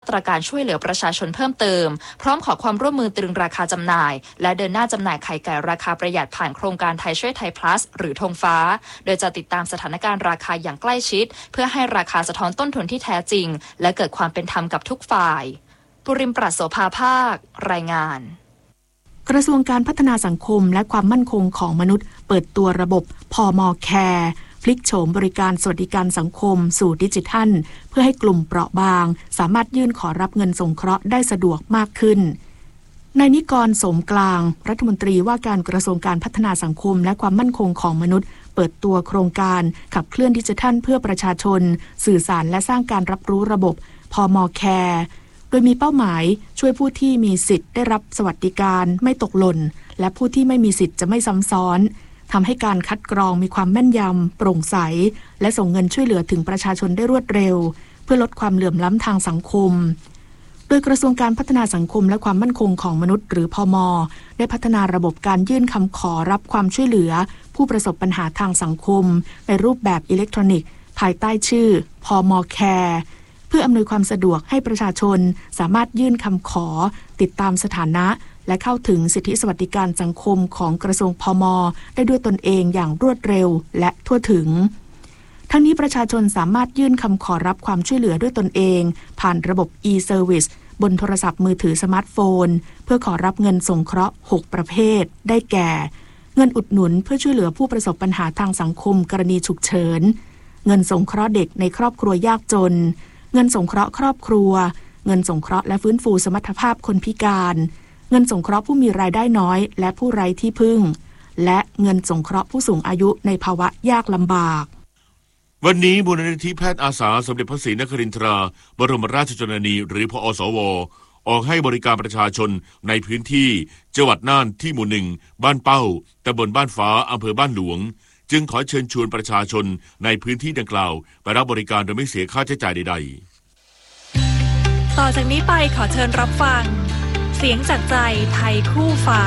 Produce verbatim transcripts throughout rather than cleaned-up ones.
ตรการช่วยเหลือประชาชนเพิ่มเติมพร้อมขอความร่วมมือตรึงราคาจำหน่ายและเดินหน้าจำหน่ายไข่ไก่ราคาประหยัดผ่านโครงการไทยช่วยไทย plus หรือธงฟ้าโดยจะติดตามสถานการณ์ราคาอย่างใกล้ชิดเพื่อให้ราคาสะท้อนต้นทุนที่แท้จริงและเกิดความเป็นธรรมกับทุกฝ่ายปุริมปรัชโสภาภาครายงานกระทรวงการพัฒนาสังคมและความมั่นคงของมนุษย์เปิดตัวระบบพม.แคร์พลิกโฉมบริการสวัสดิการสังคมสู่ดิจิทัลเพื่อให้กลุ่มเปราะบางสามารถยื่นขอรับเงินสงเคราะห์ได้สะดวกมากขึ้นนายนิกร สมกลางรัฐมนตรีว่าการกระทรวงการพัฒนาสังคมและความมั่นคงของมนุษย์เปิดตัวโครงการขับเคลื่อนดิจิทัลเพื่อประชาชนสื่อสารและสร้างการรับรู้ระบบพม.แคร์โดยมีเป้าหมายช่วยผู้ที่มีสิทธิ์ได้รับสวัสดิการไม่ตกหล่นและผู้ที่ไม่มีสิทธิ์จะไม่ซ้ำซ้อนทำให้การคัดกรองมีความแม่นยำโปร่งใสและส่งเงินช่วยเหลือถึงประชาชนได้รวดเร็วเพื่อลดความเหลื่อมล้ำทางสังคมโดยกระทรวงการพัฒนาสังคมและความมั่นคงของมนุษย์หรือพม.ได้พัฒนาระบบการยื่นคำขอรับความช่วยเหลือผู้ประสบปัญหาทางสังคมในรูปแบบอิเล็กทรอนิกส์ภายใต้ชื่อพม.แคร์เพื่ออำนวยความสะดวกให้ประชาชนสามารถยื่นคำขอติดตามสถานะและเข้าถึงสิทธิสวัสดิการสังคมของกระทรวงพม.ได้ด้วยตนเองอย่างรวดเร็วและทั่วถึงทั้งนี้ประชาชนสามารถยื่นคำขอรับความช่วยเหลือด้วยตนเองผ่านระบบ e-service บนโทรศัพท์มือถือสมาร์ทโฟนเพื่อขอรับเงินสงเคราะห์หกประเภทได้แก่เงินอุดหนุนเพื่อช่วยเหลือผู้ประสบปัญหาทางสังคมกรณีฉุกเฉินเงินสงเคราะห์เด็กในครอบครัวยากจนเงินสงเคราะห์ครอบครัวเงินสงเคราะห์และฟื้นฟูสมรรถภาพคนพิการเงินสงเคราะห์ผู้มีรายได้น้อยและผู้ไร้ที่พึ่งและเงินสงเคราะห์ผู้สูงอายุในภาวะยากลำบากวันนี้มูลนิธิแพทย์อาสาสมเด็จพระศรีนครินทราบรมราชชนนีหรือพอสวออกให้บริการประชาชนในพื้นที่จังหวัดน่านที่หมู่หนึ่งบ้านเป้าตำบลบ้านฟ้าอำเภอบ้านหลวงจึงขอเชิญชวนประชาชนในพื้นที่ดังกล่าวไปรับบริการโดยไม่เสียค่าใช้จ่ายใดๆต่อจากนี้ไปขอเชิญรับฟังเสียงจากใจไทยคู่ฟ้า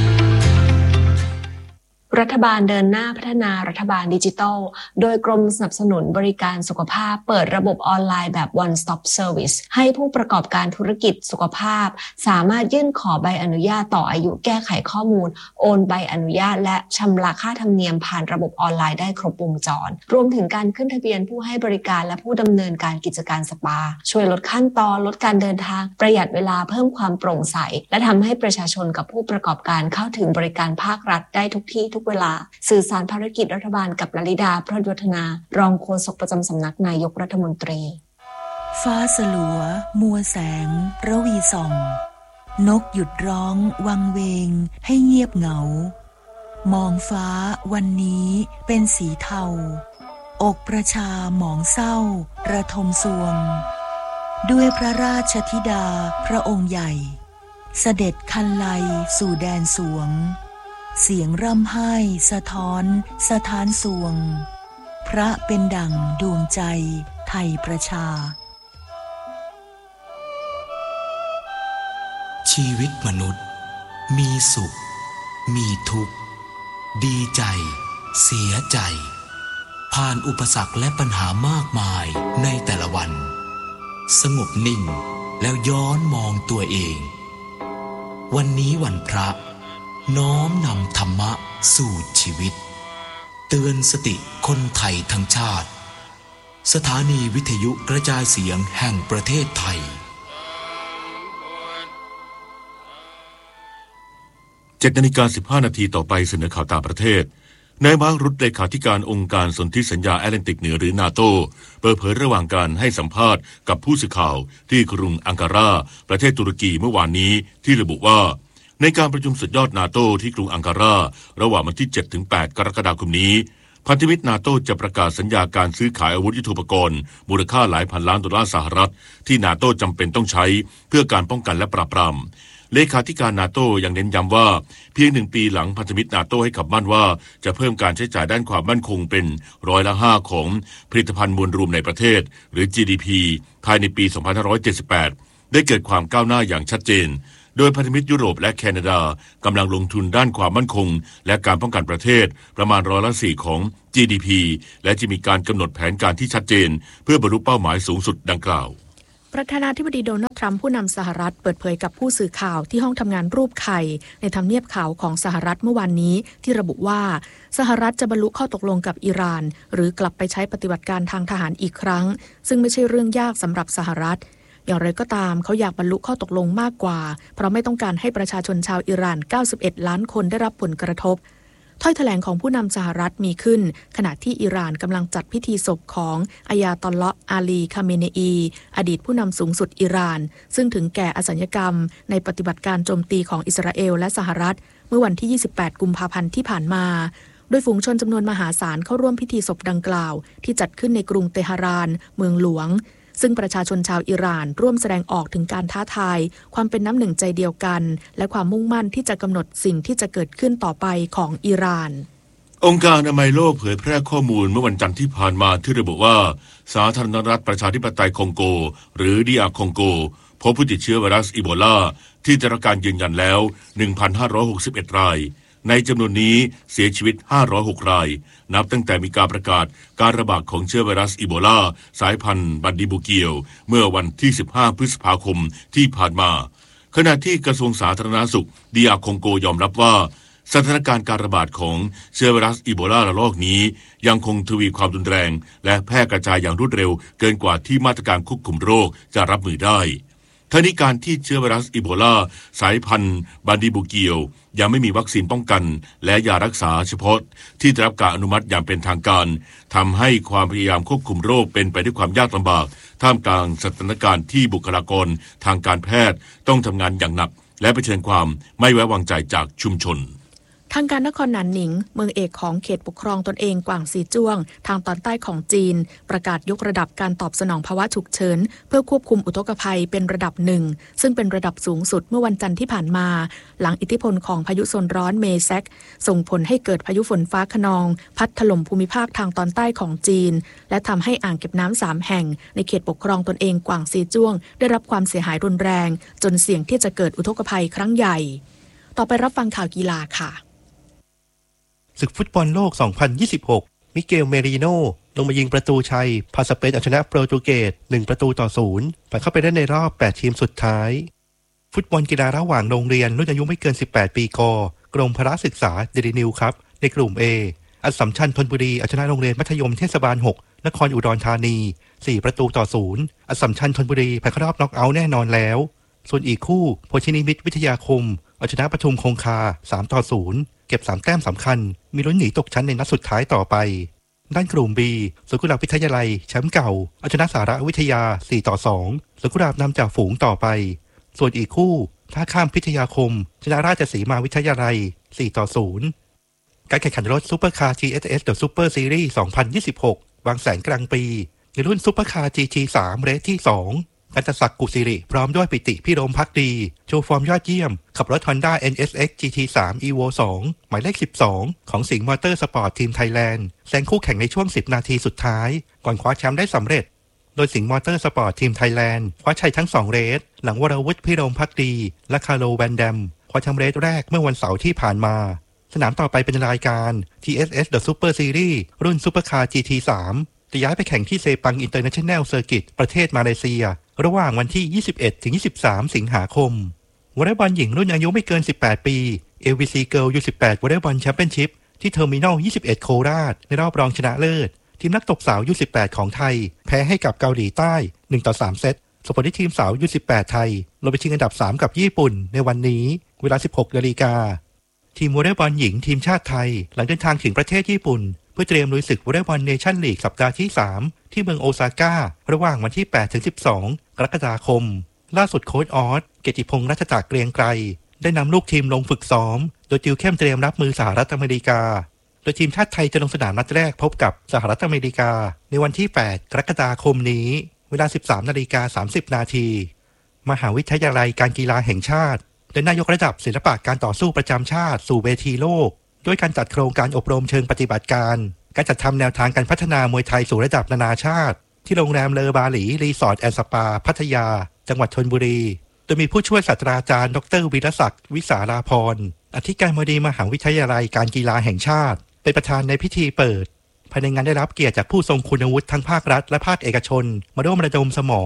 รัฐบาลเดินหน้าพัฒนารัฐบาลดิจิทัลโดยกรมสนับสนุนบริการสุขภาพเปิดระบบออนไลน์แบบ one stop service ให้ผู้ประกอบการธุรกิจสุขภาพสามารถยื่นขอใบอนุญาตต่ออายุแก้ไขข้อมูลโอนใบอนุญาตและชำระค่าธรรมเนียมผ่านระบบออนไลน์ได้ครบวงจรรวมถึงการขึ้นทะเบียนผู้ให้บริการและผู้ดำเนินการกิจการสปาช่วยลดขั้นตอนลดการเดินทางประหยัดเวลาเพิ่มความโปร่งใสและทำให้ประชาชนกับผู้ประกอบการเข้าถึงบริการภาครัฐได้ทุกที่ทุกเวลาสื่อสารภารกิจรัฐบาลกับลลิดาพระยวฒนารองโฆษกประจำสำนักนายกรัฐมนตรีฟ้าสลัวมัวแสงระวีส่องนกหยุดร้องวังเวงให้เงียบเหงามองฟ้าวันนี้เป็นสีเทาอกประชาหมองเศร้าระทมสวงด้วยพระราชธิดาพระองค์ใหญ่เสด็จคันไลสู่แดนสวงเสียงร่ำไห้สะท้อนสถานสวงพระเป็นดั่งดวงใจไทยประชาชีวิตมนุษย์มีสุขมีทุกข์ดีใจเสียใจผ่านอุปสรรคและปัญหามากมายในแต่ละวันสงบนิ่งแล้วย้อนมองตัวเองวันนี้วันพระน้อมนำธรรมะสู่ชีวิตเตือนสติคนไทยทั้งชาติสถานีวิทยุกระจายเสียงแห่งประเทศไทยเจ็ดนาฬิกาสิบห้านาทีต่อไปเสนอข่าวต่างประเทศนายมาร์ค รุตเลขาธิการองค์การสนธิสัญญาแอตแลนติกเหนือหรือนาโตเปิดเผยระหว่างการให้สัมภาษณ์กับผู้สื่อข่าวที่กรุงอังการาประเทศตุรกีเมื่อวานนี้ที่ระบุว่าในการประชุมสุดยอดนาโตที่กรุงอังการาระหว่างวันที่ เจ็ดถึงแปด กรกฎาคมนี้พันธมิตรนาโตจะประกาศสัญญาการซื้อขายอาวุธยุทโธปกรณ์มูลค่าหลายพันล้านดอลลาร์สหรัฐที่นาโตจำเป็นต้องใช้เพื่อการป้องกันและปราบปรามเลขาธิการนาโตยังเน้นย้ำว่าเพียงหนึ่งปีหลังพันธมิตรนาโตให้คำมั่นว่าจะเพิ่มการใช้จ่ายด้านความมั่นคงเป็นร้อยละห้าของผลิตภัณฑ์มวลรวมในประเทศหรือ จี ดี พี ภายในปี สองพันห้าร้อยเจ็ดสิบแปด ได้เกิดความก้าวหน้าอย่างชัดเจนโดยพันธมิตรยุโรปและแคนาดากำลังลงทุนด้านความมั่นคงและการป้องกันประเทศประมาณร้อยละสี่ของ จี ดี พี และจะมีการกำหนดแผนการที่ชัดเจนเพื่อบรรลุเป้าหมายสูงสุดดังกล่าวประธานาธิบดีโดนัลด์ทรัมป์ผู้นำสหรัฐเปิดเผยกับผู้สื่อข่าวที่ห้องทำงานรูปไข่ในทำเนียบขาวของสหรัฐเมื่อวานนี้ที่ระบุว่าสหรัฐจะบรรลุข้อตกลงกับอิหร่านหรือกลับไปใช้ปฏิบัติการทางทหารอีกครั้งซึ่งไม่ใช่เรื่องยากสำหรับสหรัฐอย่างไรก็ตามเขาอยากบรรลุข้อตกลงมากกว่าเพราะไม่ต้องการให้ประชาชนชาวอิหร่านเก้าสิบเอ็ดล้านคนได้รับผลกระทบถ้อยแถลงของผู้นำสหรัฐมีขึ้นขณะที่อิหร่านกำลังจัดพิธีศพของอายาตอลเลาะห์อาลีคาเมเนอีอดีตผู้นำสูงสุดอิหร่านซึ่งถึงแก่อสัญกรรมในปฏิบัติการโจมตีของอิสราเอลและสหรัฐเมื่อวันที่ยี่สิบแปดกุมภาพันธ์ที่ผ่านมาโดยฝูงชนจำนวนมหาศาลเข้าร่วมพิธีศพดังกล่าวที่จัดขึ้นในกรุงเตหะรานเมืองหลวงซึ่งประชาชนชาวอิหร่านร่วมแสดงออกถึงการท้าทายความเป็นน้ำหนึ่งใจเดียวกันและความมุ่งมั่นที่จะกำหนดสิ่งที่จะเกิดขึ้นต่อไปของอิหร่านองค์การอนามัยโลกเผยแพร่ข้อมูลเมื่อวันจันทร์ที่ผ่านมาที่ระบุว่าสาธารณรัฐประชาธิปไตยคองโกหรือดีอาร์คองโกพบผู้ติดเชื้อไวรัสอีโบลาที่ได้รับการยืนยันแล้ว หนึ่งพันห้าร้อยหกสิบเอ็ด รายในจำนวนนี้เสียชีวิตห้าร้อยหกรายนับตั้งแต่มีการประกาศการระบาดของเชื้อไวรัสอีโบลาสายพันธุ์บันดิบูเกียวเมื่อวันที่สิบห้าพฤษภาคมที่ผ่านมาขณะที่กระทรวงสาธารณสุขดีอาร์คองโกยอมรับว่าสถานการณ์การระบาดของเชื้อไวรัสอีโบลาระลอกนี้ยังคงทวีความรุนแรงและแพร่กระจายอย่างรวดเร็วเกินกว่าที่มาตรการควบคุมโรคจะรับมือได้ทั้งนี้การที่เชื้อไวรัสอีโบลาสายพันธุ์บันดิบูเกียวยังไม่มีวัคซีนป้องกันและยารักษาเฉพาะที่ได้รับการอนุมัติอย่างเป็นทางการทำให้ความพยายามควบคุมโรคเป็นไปด้วยความยากลำบากท่ามกลางสถานการณ์ที่บุคลากรทางการแพทย์ต้องทำงานอย่างหนักและเผชิญความไม่ไว้วางใจจากชุมชนทางการนครหนานหนิงเมืองเอกของเขตปกครองตนเองกวางซีจ้วงทางตอนใต้ของจีนประกาศยกระดับการตอบสนองภาวะฉุกเฉินเพื่อควบคุมอุทกภัยเป็นระดับหนึ่งซึ่งเป็นระดับสูงสุดเมื่อวันจันทร์ที่ผ่านมาหลังอิทธิพลของพายุโซนร้อนเมแซกส่งผลให้เกิดพายุฝนฟ้าคะนองพัดถล่มภูมิภาคทางตอนใต้ของจีนและทำให้อ่างเก็บน้ำสามแห่งในเขตปกครองตนเองกวางซีจ้วงได้รับความเสียหายรุนแรงจนเสี่ยงที่จะเกิดอุทกภัยครั้งใหญ่ต่อไปรับฟังข่าวกีฬาค่ะศึกฟุตบอลโลก สองพันยี่สิบหก มิเกล เมริโนลงมายิงประตูชัยพาสเปนเอาชนะโปรตุเกสหนึ่งประตูต่อศูนย์ผ่านเข้าไปได้ในรอบแปดทีมสุดท้ายฟุตบอลกีฬาระหว่างโรงเรียนรุ่นอายุไม่เกินสิบแปดปีกกรมพละศึกษาเดลินิวครับในกลุ่ม A อัสสัมชัญธนบุรีเอาชนะโรงเรียนมัธยมเทศบาลหกนครอุดรธานีสี่ประตูต่อศูนย์อัสสัมชัญธนบุรีผ่านเข้ารอบน็อกเอาท์แน่นอนแล้วส่วนอีกคู่โพชินิมิตรวิทยาคมเอาชนะปทุมคงคาสามต่อศูนย์เก็บสามแต้มสำคัญมีลุ้นหนีตกชั้นในนัดสุดท้ายต่อไปด้านกลุ่ม B สวนกุหลาบวิทยาลัยแชมป์เก่าเอาชนะสารวิทยาสี่ต่อสองสวนกุหลาบนำจากฝูงต่อไปส่วนอีกคู่ท่าข้ามพิทยาคมชนะราชสีมาวิทยาลัยสี่ต่อศูนย์การแข่งขันรถซุปเปอร์คาร์ จี เอส เอส The Super Series สองพันยี่สิบหกบางแสนกลางปีในรุ่นซุปเปอร์คาร์ จี จี สาม เรสที่สองกันตศักดิ์กุศิริพร้อมด้วยปิติพิรมภักดีโชว์ฟอร์มยอดเยี่ยมขับรถ Honda เอ็น เอส เอ็กซ์ จี ที สาม อี โว สองหมายเลขสิบสองของสิงห์มอเตอร์สปอร์ตทีมไทยแลนด์แซงคู่แข่งในช่วงสิบนาทีสุดท้ายก่อนคว้าแชมป์ได้สำเร็จโดยสิงห์มอเตอร์สปอร์ตทีมไทยแลนด์คว้าชัยทั้งสองเรสหลังวรวุฒิพิรมภักดีและคาร์โลแวนแดมคว้าแชมป์เรสแรกเมื่อวันเสาร์ที่ผ่านมาสนามต่อไปเป็นรายการ ที เอส เอส The Super Series รุ่นซุปเปอร์คาร์ จี ที สามจะย้ายไปแข่งที่เซปังอินเตอร์เนชั่นแนลเซอร์กิตประเทศมาเลเซียระหว่างวันที่ ยี่สิบเอ็ดถึงยี่สิบสาม สิงหาคมวอลเลย์บอลหญิงรุ่นอายุไม่เกินสิบแปดปี เอ วี ซี Girl ยู สิบแปด วอลเลย์บอลแชมเปี้ยนชิพที่เทอร์มินอลยี่สิบเอ็ดโคราชในรอบรองชนะเลิศทีมนักตบสาว ยู สิบแปด ของไทยแพ้ให้กับเกาหลีใต้หนึ่งต่อสามเซตส่งผลที่ทีมสาว ยู สิบแปด ไทยลงไปชิงอันดับสามกับญี่ปุ่นในวันนี้เวลา สิบหกนาฬิกาทีมวอลเลย์บอลหญิงทีมชาติไทยหลังเดินทางถึงประเทศญี่ปุ่นเพื่อเตรียมลุยศึกวอลเลย์บอลเนชั่นลีกสัปดาห์ที่สามที่เมืองโอซาก้าระหว่างวันที่แปดถึงสิบสองกรกฎาคมล่าสุดโค้ชออสเกียรติพงษ์รัชตากเกรียงไกรได้นำลูกทีมลงฝึกซ้อมโดยติวเข้มเตรียมรับมือสหรัฐอเมริกาโดยทีมชาติไทยจะลงสนามนัดแรกพบกับสหรัฐอเมริกาในวันที่แปดกรกฎาคมนี้เวลา สิบสามนาฬิกาสามสิบนาทีมหาวิทยาลัยการกีฬาแห่งชาติเดินหน้ายกระดับศิลปะการต่อสู้ประจำชาติสู่เวทีโลกด้วยการจัดโครงการอบรมเชิงปฏิบัติการการจัดทำแนวทางการพัฒนามวยไทยสู่ระดับนานาชาติที่โรงแรมเลอบาหลีรีสอร์ทแอนด์สปาพัทยาจังหวัดชลบุรีโดยมีผู้ช่วยศาสตราจารย์ดรวิรศักดิ์วิสาราพรอธิการบดีมหาวิทยาลัยการกีฬาแห่งชาติเป็นประธานในพิธีเปิดภายในงานได้รับเกียรติจากผู้ทรงคุณวุฒิทั้งภาครัฐและภาคเอกชนมาร่วมระดมสมอง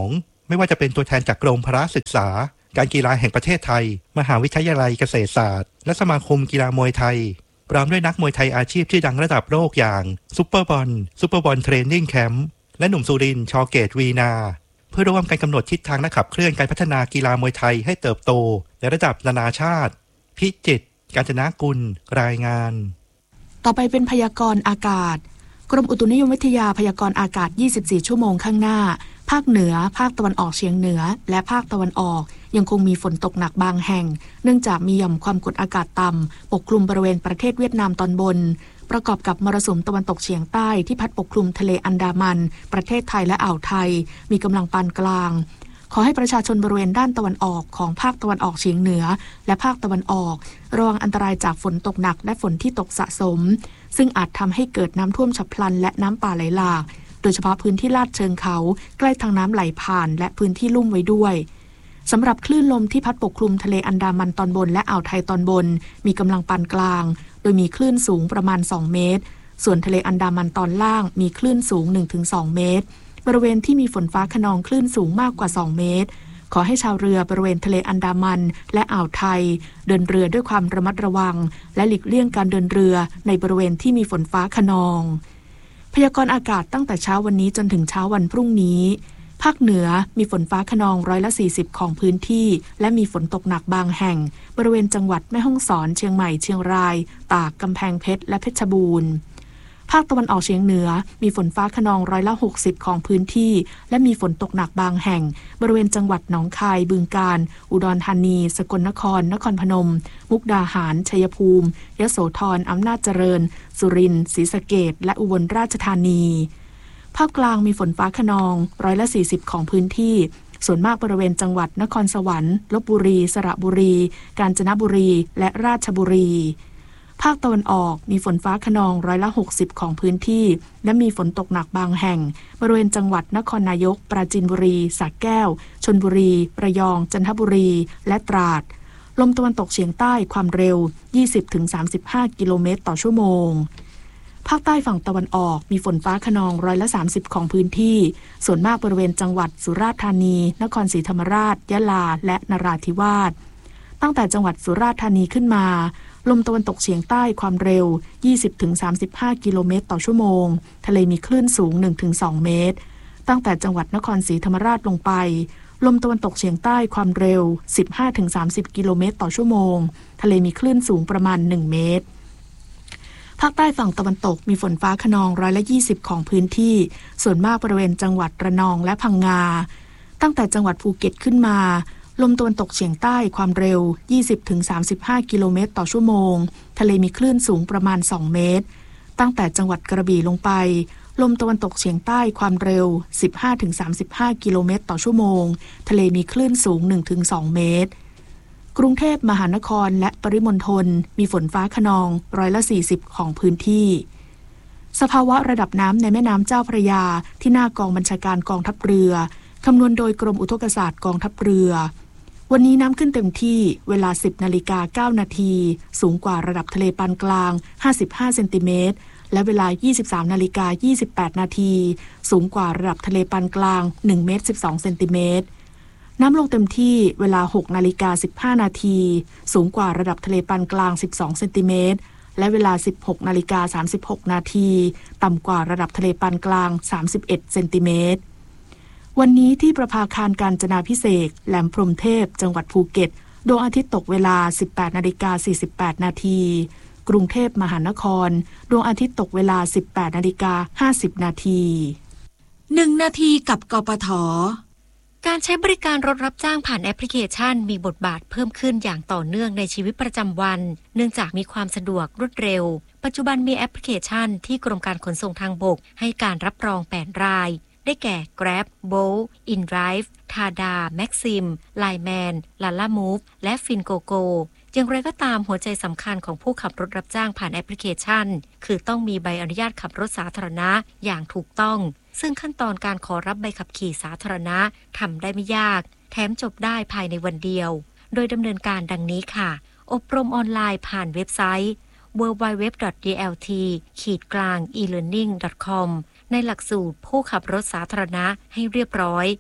ไม่ว่าจะเป็นตัวแทนจากกรมพละศึกษาการกีฬาแห่งประเทศไทยมหาวิทยาลัยเกษตรศาสตร์และสมาคมกีฬามวยไทยพร้อมด้วยนักมวยไทยอาชีพชื่อดังระดับโลกอย่างซุปเปอร์บอลซุปเปอร์บอลเทรนนิ่งแคมป์และหนุ่มสุรินทร์ชอเกตวีนาเพื่อร่วมกันกำหนดทิศทางและขับเคลื่อนการพัฒนากีฬามวยไทยให้เติบโตในระดับนานาชาติพิจิตรกาญจนกุลรายงานต่อไปเป็นพยากรณ์อากาศกรมอุตุนิยมวิทยาพยากรณ์อากาศยี่สิบสี่ชั่วโมงข้างหน้าภาคเหนือภาคตะวันออกเฉียงเหนือและภาคตะวันออกยังคงมีฝนตกหนักบางแห่งเนื่องจากมีหย่อมความกดอากาศต่ำปกคลุมบริเวณประเทศเวียดนามตอนบนประกอบกับมรสุมตะวันตกเฉียงใต้ที่พัดปกคลุมทะเลอันดามันประเทศไทยและอ่าวไทยมีกำลังปานกลางขอให้ประชาชนบริเวณด้านตะวันออกของภาคตะวันออกเฉียงเหนือและภาคตะวันออกระวังอันตรายจากฝนตกหนักและฝนที่ตกสะสมซึ่งอาจทำให้เกิดน้ำท่วมฉับพลันและน้ำป่าไหลหลากโดยเฉพาะพื้นที่ลาดเชิงเขาใกล้ทางน้ำไหลผ่านและพื้นที่ลุ่มไว้ด้วยสำหรับคลื่นลมที่พัดปกคลุมทะเลอันดามันตอนบนและอ่าวไทยตอนบนมีกำลังปานกลางโดยมีคลื่นสูงประมาณสองเมตรส่วนทะเลอันดามันตอนล่างมีคลื่นสูง หนึ่งถึงสอง เมตรบริเวณที่มีฝนฟ้าคะนองคลื่นสูงมากกว่าสองเมตรขอให้ชาวเรือบริเวณทะเลอันดามันและอ่าวไทยเดินเรือด้วยความระมัดระวังและหลีกเลี่ยงการเดินเรือในบริเวณที่มีฝนฟ้าคะนองพยากรณ์อากาศตั้งแต่เช้าวันนี้จนถึงเช้าวันพรุ่งนี้ภาคเหนือมีฝนฟ้าคะนองร้อยละสี่สิบของพื้นที่และมีฝนตกหนักบางแห่งบริเวณจังหวัดแม่ฮ่องสอนเชียงใหม่เชียงรายตากกำแพงเพชรและเพชรบูรณ์ภาคตะวันออกเฉียงเหนือมีฝนฟ้าคะนองร้อยละหกสิบของพื้นที่และมีฝนตกหนักบางแห่งบริเวณจังหวัดหนองคายบึงกาฬอุดรธานีสกลนครนครพนมมุกดาหารชัยภูมิยโสธรอำนาจเจริญสุรินทร์ศรีสะเกษและอุบลราชธานีภาคกลางมีฝนฟ้าคะนองร้อยละสี่สิบของพื้นที่ส่วนมากบริเวณจังหวัดนครสวรรค์ลพบุรีสระบุรีกาญจนบุรีและราชบุรีภาคตะวันออกมีฝนฟ้าคะนองร้อยละหกสิบของพื้นที่และมีฝนตกหนักบางแห่งบริเวณจังหวัดนครนายกปราจีนบุรีสระแก้วชลบุรีระยองจันทบุรีและตราดลมตะวันตกเฉียงใต้ความเร็ว ยี่สิบถึงสามสิบห้า กิโลเมตรต่อชั่วโมงภาคใต้ฝั่งตะวันออกมีฝนฟ้าคะนองร้อยละสามสิบของพื้นที่ส่วนมากบริเวณจังหวัดสุราษฎร์ธานีนครศรีธรรมราชยะลาและนราธิวาสตั้งแต่จังหวัดสุราษฎร์ธานีขึ้นมาลมตะวันตกเฉียงใต้ความเร็ว ยี่สิบถึงสามสิบห้า กิโลเมตรต่อชั่วโมงทะเลมีคลื่นสูง หนึ่งถึงสอง เมตรตั้งแต่จังหวัดนครศรีธรรมราชลงไปลมตะวันตกเฉียงใต้ความเร็ว สิบห้าถึงสามสิบ กิโลเมตรต่อชั่วโมงทะเลมีคลื่นสูงประมาณหนึ่งเมตรภาคใต้ฝั่งตะวันตกมีฝนฟ้าคะนองร้อยละยี่สิบของพื้นที่ส่วนมากบริเวณจังหวัดระนองและพังงาตั้งแต่จังหวัดภูเก็ตขึ้นมาลมตะวันตกเฉียงใต้ความเร็ว ยี่สิบถึงสามสิบห้า กิโลเมตรต่อชั่วโมงทะเลมีคลื่นสูงประมาณสองเมตรตั้งแต่จังหวัดกระบี่ลงไปลมตะวันตกเฉียงใต้ความเร็ว สิบห้าถึงสามสิบห้า กิโลเมตรต่อชั่วโมงทะเลมีคลื่นสูง หนึ่งถึงสอง เมตรกรุงเทพมหานครและปริมณฑลมีฝนฟ้าคะนองร้อยละสี่สิบของพื้นที่สภาวะระดับน้ำในแม่น้ำเจ้าพระยาที่หน้ากองบัญชาการกองทัพเรือคำนวณโดยกรมอุทกศาสตร์กองทัพเรือวันนี้น้ำขึ้นเต็มที่เวลา สิบนาฬิกาเก้านาทีสูงกว่าระดับทะเลปานกลางห้าสิบห้าเซนติเมตรและเวลา ยี่สิบสามนาฬิกายี่สิบแปดนาทีสูงกว่าระดับทะเลปานกลางหนึ่งเมตรสิบสองเซนติเมตรน้ำลงเต็มที่เวลา หกนาฬิกาสิบห้านาทีสูงกว่าระดับทะเลปานกลางสิบสองเซนติเมตรและเวลา สิบหกนาฬิกาสามสิบหกนาทีต่ำกว่าระดับทะเลปานกลางสามสิบเอ็ดเซนติเมตรวันนี้ที่ประภาคารกาญจนาภิเษกแหลมพรหมเทพจังหวัดภูเก็ตดวงอาทิตย์ตกเวลา สิบแปดนาฬิกาสี่สิบแปดนาทีกรุงเทพมหานครดวงอาทิตย์ตกเวลา สิบแปดนาฬิกาห้าสิบนาทีหนึ่งนาทีกับกปท. การใช้บริการรถรับจ้างผ่านแอปพลิเคชันมีบทบาทเพิ่มขึ้นอย่างต่อเนื่องในชีวิตประจำวันเนื่องจากมีความสะดวกรวดเร็วปัจจุบันมีแอปพลิเคชันที่กรมการขนส่งทางบกให้การรับรองแปดรายได้แก่ Grab, Bolt, InDrive, Tada, Maxim, Lineman, Lalamove และ Fingogo อย่างไรก็ตามหัวใจสำคัญของผู้ขับรถรับจ้างผ่านแอปพลิเคชันคือต้องมีใบอนุญาตขับรถสาธารณะอย่างถูกต้องซึ่งขั้นตอนการขอรับใบขับขี่สาธารณะทำได้ไม่ยากแถมจบได้ภายในวันเดียวโดยดำเนินการดังนี้ค่ะอบรมออนไลน์ผ่านเว็บไซต์ ดับเบิลยู ดับเบิลยู ดับเบิลยู ดอท ดี แอล ที กลาง อี เลิร์นนิ่ง ดอท คอม ในหลักสูตรผู้ขับรถสาธารณะให้เรียบร้อย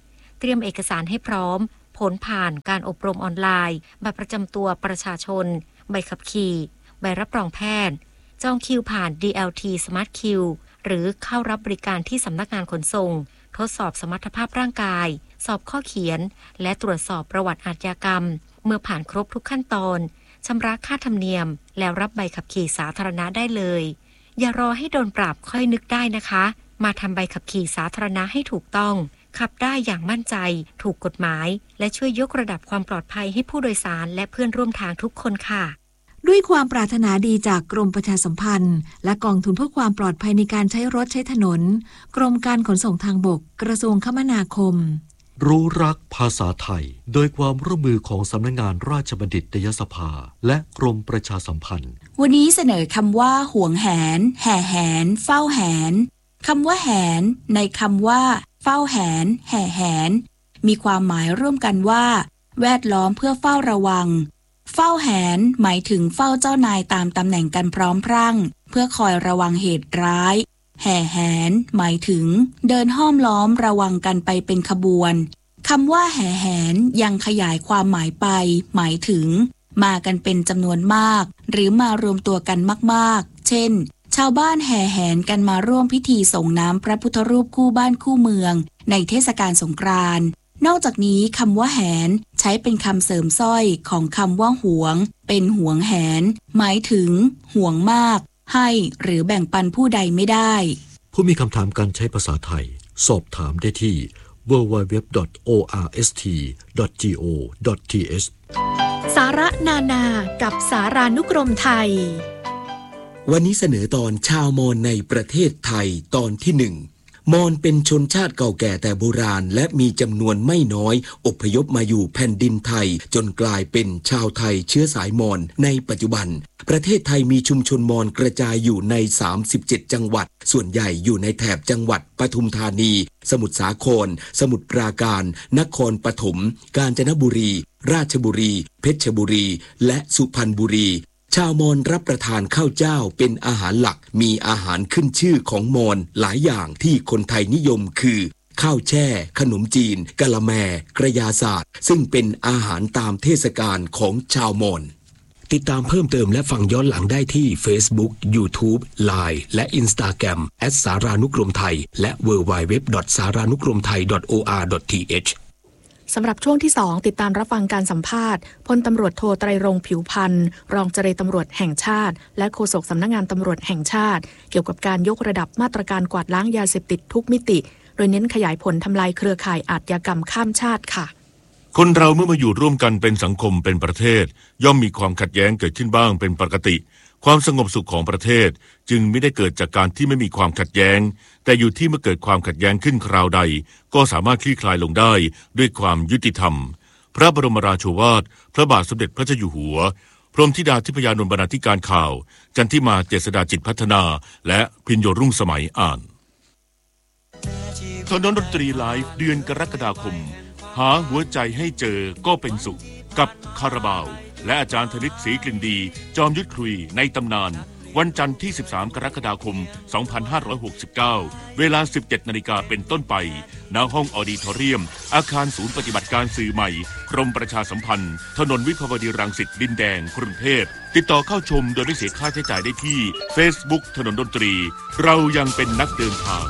เตรียมเอกสารให้พร้อมผลผ่านการอบรมออนไลน์บัตรประจำตัวประชาชนใบขับขี่ใบรับรองแพทย์จองคิวผ่าน ดี แอล ที Smart Queue หรือเข้ารับบริการที่สำนักงานขนส่งทดสอบสมรรถภาพร่างกายสอบข้อเขียนและตรวจสอบประวัติอาชญากรรมเมื่อผ่านครบทุกขั้นตอนชำระค่าธรรมเนียมแล้วรับใบขับขี่สาธารณะได้เลยอย่ารอให้โดนปรับค่อยนึกได้นะคะมาทำใบขับขี่สาธารณะให้ถูกต้องขับได้อย่างมั่นใจถูกกฎหมายและช่วยยกระดับความปลอดภัยให้ผู้โดยสารและเพื่อนร่วมทางทุกคนค่ะด้วยความปรารถนาดีจากกรมประชาสัมพันธ์และกองทุนเพื่อความปลอดภัยในการใช้รถใช้ถนนกรมการขนส่งทางบกกระทรวงคมนาคมรู้รักภาษาไทยโดยความร่วมมือของสำนักงานราชบัณฑิตยสภาและกรมประชาสัมพันธ์วันนี้เสนอคำว่าห่วงแหนแห่แหนเฝ้าแหนคำว่าแหนในคำว่าเฝ้าแหนแห่แหนมีความหมายร่วมกันว่าแวดล้อมเพื่อเฝ้าระวังเฝ้าแหนหมายถึงเฝ้าเจ้านายตามตำแหน่งกันพร้อมพรั่งเพื่อคอยระวังเหตุร้ายแห่แหนหมายถึงเดินห้อมล้อมระวังกันไปเป็นขบวนคำว่าแห่แหนยังขยายความหมายไปหมายถึงมากันเป็นจำนวนมากหรือมารวมตัวกันมากๆเช่นชาวบ้านแห่แหนกันมาร่วมพิธีส่งน้ำพระพุทธรูปคู่บ้านคู่เมืองในเทศกาลสงกรานต์นอกจากนี้คำว่าแหนใช้เป็นคำเสริมสร้อยของคำว่าหวงเป็นหวงแหนหมายถึงห่วงมากให้หรือแบ่งปันผู้ใดไม่ได้ผู้มีคำถามการใช้ภาษาไทยสอบถามได้ที่ ดับเบิลยู ดับเบิลยู ดับเบิลยู ดอท โอ อาร์ เอส ที ดอท จี โอ ดอท ที เอชสาระนานากับสารานุกรมไทยวันนี้เสนอตอนชาวมอญในประเทศไทยตอนที่หนึ่งมอญเป็นชนชาติเก่าแก่แต่โบราณและมีจำนวนไม่น้อยอพยพมาอยู่แผ่นดินไทยจนกลายเป็นชาวไทยเชื้อสายมอญในปัจจุบันประเทศไทยมีชุมชนมอญกระจายอยู่ในสามสิบเจ็ดจังหวัดส่วนใหญ่อยู่ในแถบจังหวัดปทุมธานีสมุทรสาครสมุทรปราการนครปฐมกาญจนบุรีราชบุรีเพชรบุรีและสุพรรณบุรีชาวมอญรับประทานข้าวเจ้าเป็นอาหารหลักมีอาหารขึ้นชื่อของมอญหลายอย่างที่คนไทยนิยมคือข้าวแช่ขนมจีนกะละแมกระยาศาสตร์ซึ่งเป็นอาหารตามเทศกาลของชาวมอญติดตามเพิ่มเติมและฟังย้อนหลังได้ที่ Facebook YouTube ไลน์ และ Instagram แอท สารานุกรมไทยและ ดับเบิลยู ดับเบิลยู ดับเบิลยู ดอท สารานุกรมไทย ดอท โอ อาร์ ดอท ที เอชสำหรับช่วงที่สองติดตามรับฟังการสัมภาษณ์พลตำรวจโทไตรรงค์ผิวพันธ์รองเจรตำรวจแห่งชาติและโฆษกสำนักงานตำรวจแห่งชาติเกี่ยวกับการยกระดับมาตรการกวาดล้างยาเสพติดทุกมิติโดยเน้นขยายผลทำลายเครือข่ายอาชญากรรมข้ามชาติค่ะคนเราเมื่อมาอยู่ร่วมกันเป็นสังคมเป็นประเทศย่อมมีความขัดแย้งเกิดขึ้นบ้างเป็นปกติความสงบสุขของประเทศจึงไม่ได้เกิดจากการที่ไม่มีความขัดแย้งแต่อยู่ที่เมื่อเกิดความขัดแย้งขึ้นคราวใดก็สามารถคลี่คลายลงได้ด้วยความยุติธรรมพระบรมราโชวาทพระบาทสมเด็จพระเจ้าอยู่หัวพรหมธิดาธิพยานนท์บรรณาธิการข่าวจันทิมาเจษฎาจิตพัฒนาและพิญโยรุ่งสมัยอ่านถนนดนตรีไลฟ์เดือนกรกฎาคมหาหัวใจให้เจอก็เป็นสุขกับคาราบาวและอาจารย์ธนิตศรีกลิ่นดีจอมยุทธคุยในตำนานวันจันทร์ที่สิบสามกรกฎาคมสองพันห้าร้อยหกสิบเก้าเวลา สิบเจ็ดนาฬิกาเป็นต้นไปณห้องออดิทอเรียมอาคารศูนย์ปฏิบัติการสื่อใหม่กรมประชาสัมพันธ์ถนนวิภาวดีรังสิตดินแดงกรุงเทพติดต่อเข้าชมโดยไม่เสียค่าใช้จ่ายได้ที่ Facebook ถนนดนตรีเรายังเป็นนักเดินทาง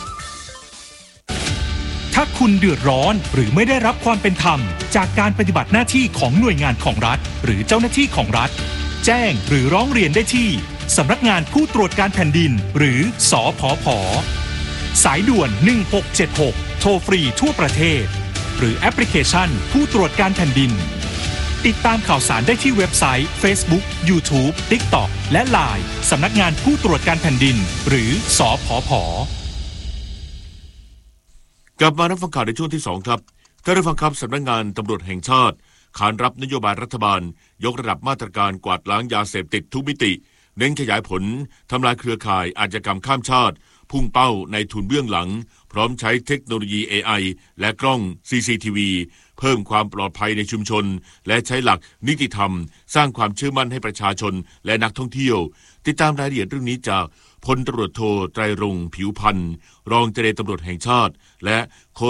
ถ้าคุณเดือดร้อนหรือไม่ได้รับความเป็นธรรมจากการปฏิบัติหน้าที่ของหน่วยงานของรัฐหรือเจ้าหน้าที่ของรัฐแจ้งหรือร้องเรียนได้ที่สำนักงานผู้ตรวจการแผ่นดินหรือสผผ.สายด่วนหนึ่งหกเจ็ดหกโทรฟรีทั่วประเทศหรือแอปพลิเคชันผู้ตรวจการแผ่นดินติดตามข่าวสารได้ที่เว็บไซต์ Facebook YouTube TikTok และ ไลน์ สำนักงานผู้ตรวจการแผ่นดินหรือสผผ. กลับมารับฟังข่าวในช่วงที่สองครับท่านผู้ฟังครับสำนักงานตำรวจแห่งชาติขานรับนโยบายรัฐบาลยกระดับมาตรการกวาดล้างยาเสพติดทุกมิติเน้นขยายผลทำลายเครือข่ายอาชญากรรมข้ามชาติพุ่งเป้าในทุนเบื้องหลังพร้อมใช้เทคโนโลยี เอ ไอ และกล้อง ซี ซี ที วี เพิ่มความปลอดภัยในชุมชนและใช้หลักนิติธรรมสร้างความเชื่อมั่นให้ประชาชนและนักท่องเที่ยวติดตามรายละเอียดเรื่องนี้จากพลตำรวจโทไตรรงค์ผิวพันธ์รองเจรตำรวจแห่งชาติและโฆษก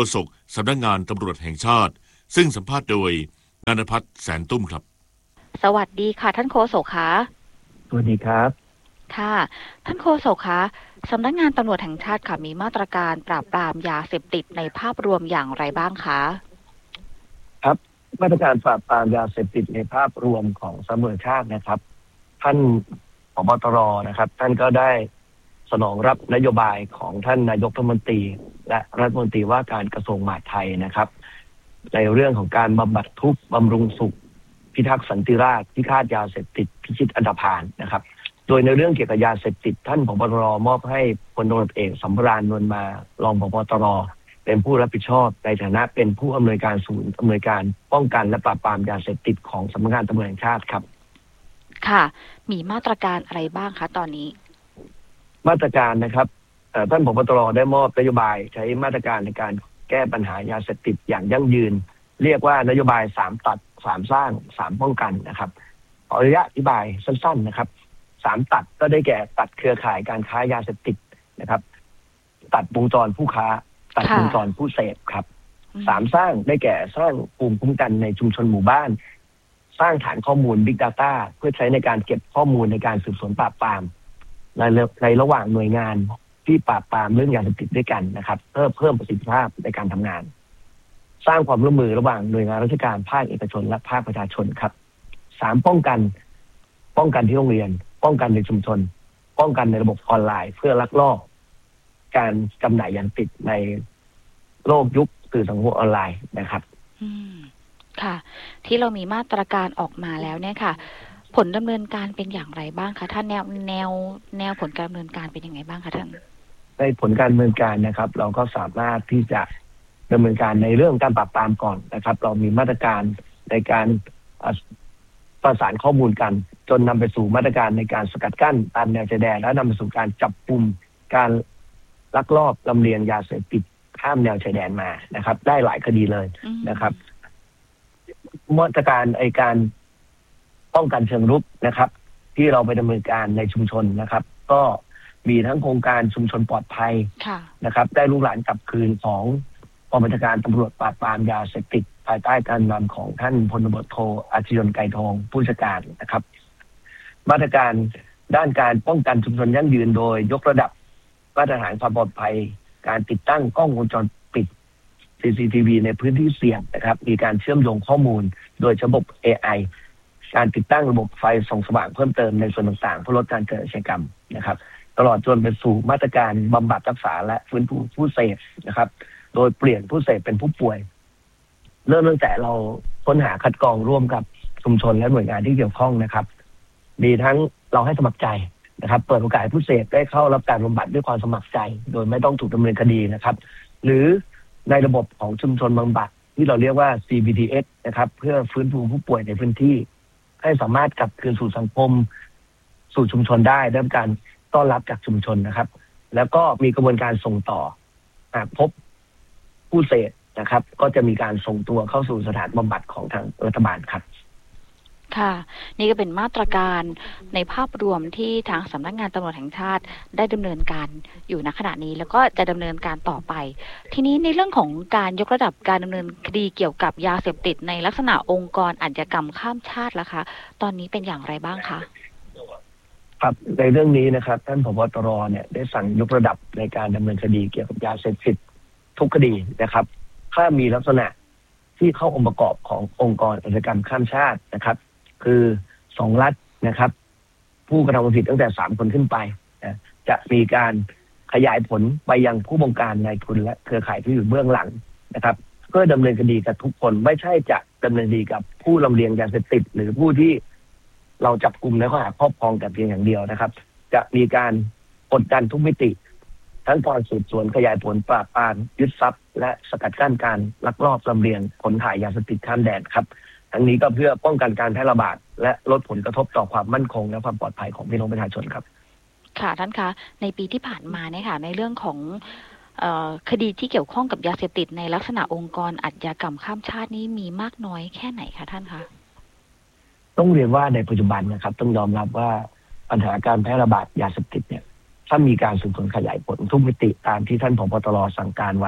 สำนักงานตำรวจแห่งชาติซึ่งสัมภาษณ์โดยนันทพัฒน์แสนตุ้มครับสวัสดีค่ะท่านโฆษกคะสวัสดีครับค่ะท่านโฆษกคะสำนักงานตำรวจแห่งชาติค่ะมีมาตรการปราบปรามยาเสพติดในภาพรวมอย่างไรบ้างคะครับมาตรการปราบปรามยาเสพติดในภาพรวมของตำรวจชาตินะครับท่านผบ.ตร.นะครับท่านก็ได้สนองรับนโยบายของท่านนายกรัฐมนตรีและรัฐมนตรีว่าการกระทรวงมหาดไทยนะครับในเรื่องของการบำบัดทุกข์บำรุงสุขพิทักษ์สันติราษฎร์พิฆาตยาเสพติดพิชิตอันธพาลนะครับโดยในเรื่องเกี่ยวกับยาเสพติดท่านผบ.ตร.มอบให้พลตำรวจเอกสำราญนวลมารองผบ.ตร.เป็นผู้รับผิดชอบในฐานะเป็นผู้อำนวยการศูนย์อำนวยการป้องกันและปราบปรามยาเสพติดของสำนักงานตำรวจแห่งชาติครับค่ะมีมาตรการอะไรบ้างคะตอนนี้มาตรการนะครับท่านผบ.ตร.ได้มอบนโยบายใช้มาตรการในการแก้ปัญหายาเสพติดอย่างยั่งยืนเรียกว่านโยบายสามตัดสามสร้างสามป้องกันนะครับขออนุญาตอธิบายสั้นๆนะครับสามตัดก็ได้แก่ตัดเครือข่ายการค้ายาเสพติดนะครับตัดวงจรผู้ค้าตัดวงจรผู้เสพครับสามสร้างได้แก่สร้างภูมิคุ้มกันในชุมชนหมู่บ้านสร้างฐานข้อมูล Big Data เพื่อใช้ในการเก็บข้อมูลในการสืบสวนปราบปรามในในระหว่างหน่วยงานที่ปราบปรามเรื่องยาเสพติดด้วยกันนะครับเพิ่มเพิ่มประสิทธิภาพในการทำงานสร้างความร่วมมือระหว่างหน่วยงานราชการภาคเอกชนและภาคประชาชนครับสามป้องกันป้องกันที่โรงเรียนป้องกันในชุมชนป้องกันในระบบออนไลน์เพื่อลักลอบการจำหน่ายยาเสพติดในโลกยุคสื่อสังคมออนไลน์นะครับอืมค่ะที่เรามีมาตรการออกมาแล้วเนี่ยค่ะผลดำเนินการเป็นอย่างไรบ้างคะท่านแนวแนวแนวผลการดำเนินการเป็นยังไงบ้างคะท่านในผลการดำเนินการนะครับเราก็สามารถที่จะดำเนินการในเรื่องการปราบปรามก่อนนะครับเรามีมาตรการในการประสานข้อมูลกันจนนำไปสู่มาตรการในการสกัดกั้นตามแนวชายแดนและนำไปสู่การจับกุมการลักลอบลำเลียงยาเสพติดข้ามแนวชายแดนมานะครับได้หลายคดีเลยนะครับมาตรการไอการป้องกันเชิงรุกนะครับที่เราไปดำเนินการในชุมชนนะครับก็มีทั้งโครงการชุมชนปลอดภัยนะครับได้ลูกหลานกลับคืนของกองบัญชาการตำรวจปราบปรามยาเสพติดภายใต้การนำของท่านพลตำรวจโทอาชญนไกรทองผู้จัดการนะครับมาตรการด้านการป้องกันชุมชนยั่งยืนโดยยกระดับมาตรฐานความปลอดภัยการติดตั้งกล้องวงจรปิด ซี ซี ที วี ในพื้นที่เสี่ยงนะครับมีการเชื่อมโยงข้อมูลโดยระบบ เอ ไอ การติดตั้งระบบไฟส่องสว่างเพิ่มเติมในส่วนต่างๆเพื่อลดการเกิดอาชญากรรมนะครับตลอดจนไปสู่มาตรการบำบัดรักษาและฟื้นฟูผู้เสพนะครับโดยเปลี่ยนผู้เสพเป็นผู้ป่วยเริ่มตั้งแต่เราค้นหาคัดกรองร่วมกับชุมชนและหน่วยงานที่เกี่ยวข้องนะครับมีทั้งเราให้สมัครใจนะครับเปิดโอกาสให้ผู้เสพได้เข้ารับการบำบัดด้วยความสมัครใจโดยไม่ต้องถูกดำเนินคดีนะครับหรือในระบบของชุมชนบำบัดที่เราเรียกว่า ซี บี ที เอส นะครับเพื่อฟื้นฟูผู้ป่วยในพื้นที่ให้สามารถกลับคืนสู่สังคมสู่ชุมชนได้ได้รับการต้อนรับจากชุมชนนะครับแล้วก็มีกระบวนการส่งต่อหากพบผู้เสพนะครับก็จะมีการส่งตัวเข้าสู่สถานบำบัดของทางรัฐบาลครับค่ะนี่ก็เป็นมาตรการในภาพรวมที่ทางสำนักงานตำรวจแห่งชาติได้ดำเนินการอยู่ณขณะนี้แล้วก็จะดำเนินการต่อไปทีนี้ในเรื่องของการยกระดับการดำเนินคดีเกี่ยวกับยาเสพติดในลักษณะองค์กรอาชญากรรมข้ามชาติล่ะคะตอนนี้เป็นอย่างไรบ้างคะครับในเรื่องนี้นะครับท่านผบ.ตร.เนี่ยได้สั่งยกระดับในการดำเนินคดีเกี่ยวกับยาเสพติดทุกคดีนะครับถ้ามีลักษณะที่เข้าองค์ประกอบขององค์กรอาชญากรรมข้ามชาตินะครับคือสองรัฐนะครับผู้กระทำความผิดตั้งแต่สามคนขึ้นไปนะจะมีการขยายผลไปยังผู้บงการนายทุนและเครือข่ายที่อยู่เบื้องหลังนะครับเพื่อดำเนินคดีกับทุกคนไม่ใช่จะดำเนินคดีกับผู้ลำเลียงยาเสพติดหรือผู้ที่เราจับกุมในข้อหาครอบครองแต่เพียงอย่างเดียวนะครับจะมีการกดดันทุกมิติทั้งการสืบสวนขยายผลปราบปรามยึดทรัพย์และสกัดกั้นการลักลอบลำเลียงขนถ่ายยาเสพติดข้ามแดนครับทั้งนี้ก็เพื่อป้องกันการแพร่ระบาดและลดผลกระทบต่อความมั่นคงและความปลอดภัยของพี่น้องประชาชนครับค่ะท่านคะในปีที่ผ่านมาเนี่ยค่ะในเรื่องของเอ่อคดีที่เกี่ยวข้องกับยาเสพติดในลักษณะองค์กรอาชญากรรมข้ามชาตินี้มีมากน้อยแค่ไหนคะท่านคะต้องเรียนว่าในปัจจุบันนะครับต้องยอมรับว่าปัญหาการแพร่ระบาดยาเสพติดเนี่ยถ้ามีการสืบสวนขยายผลทุกมิติตามที่ท่านผบ.ตร.สั่งการไว้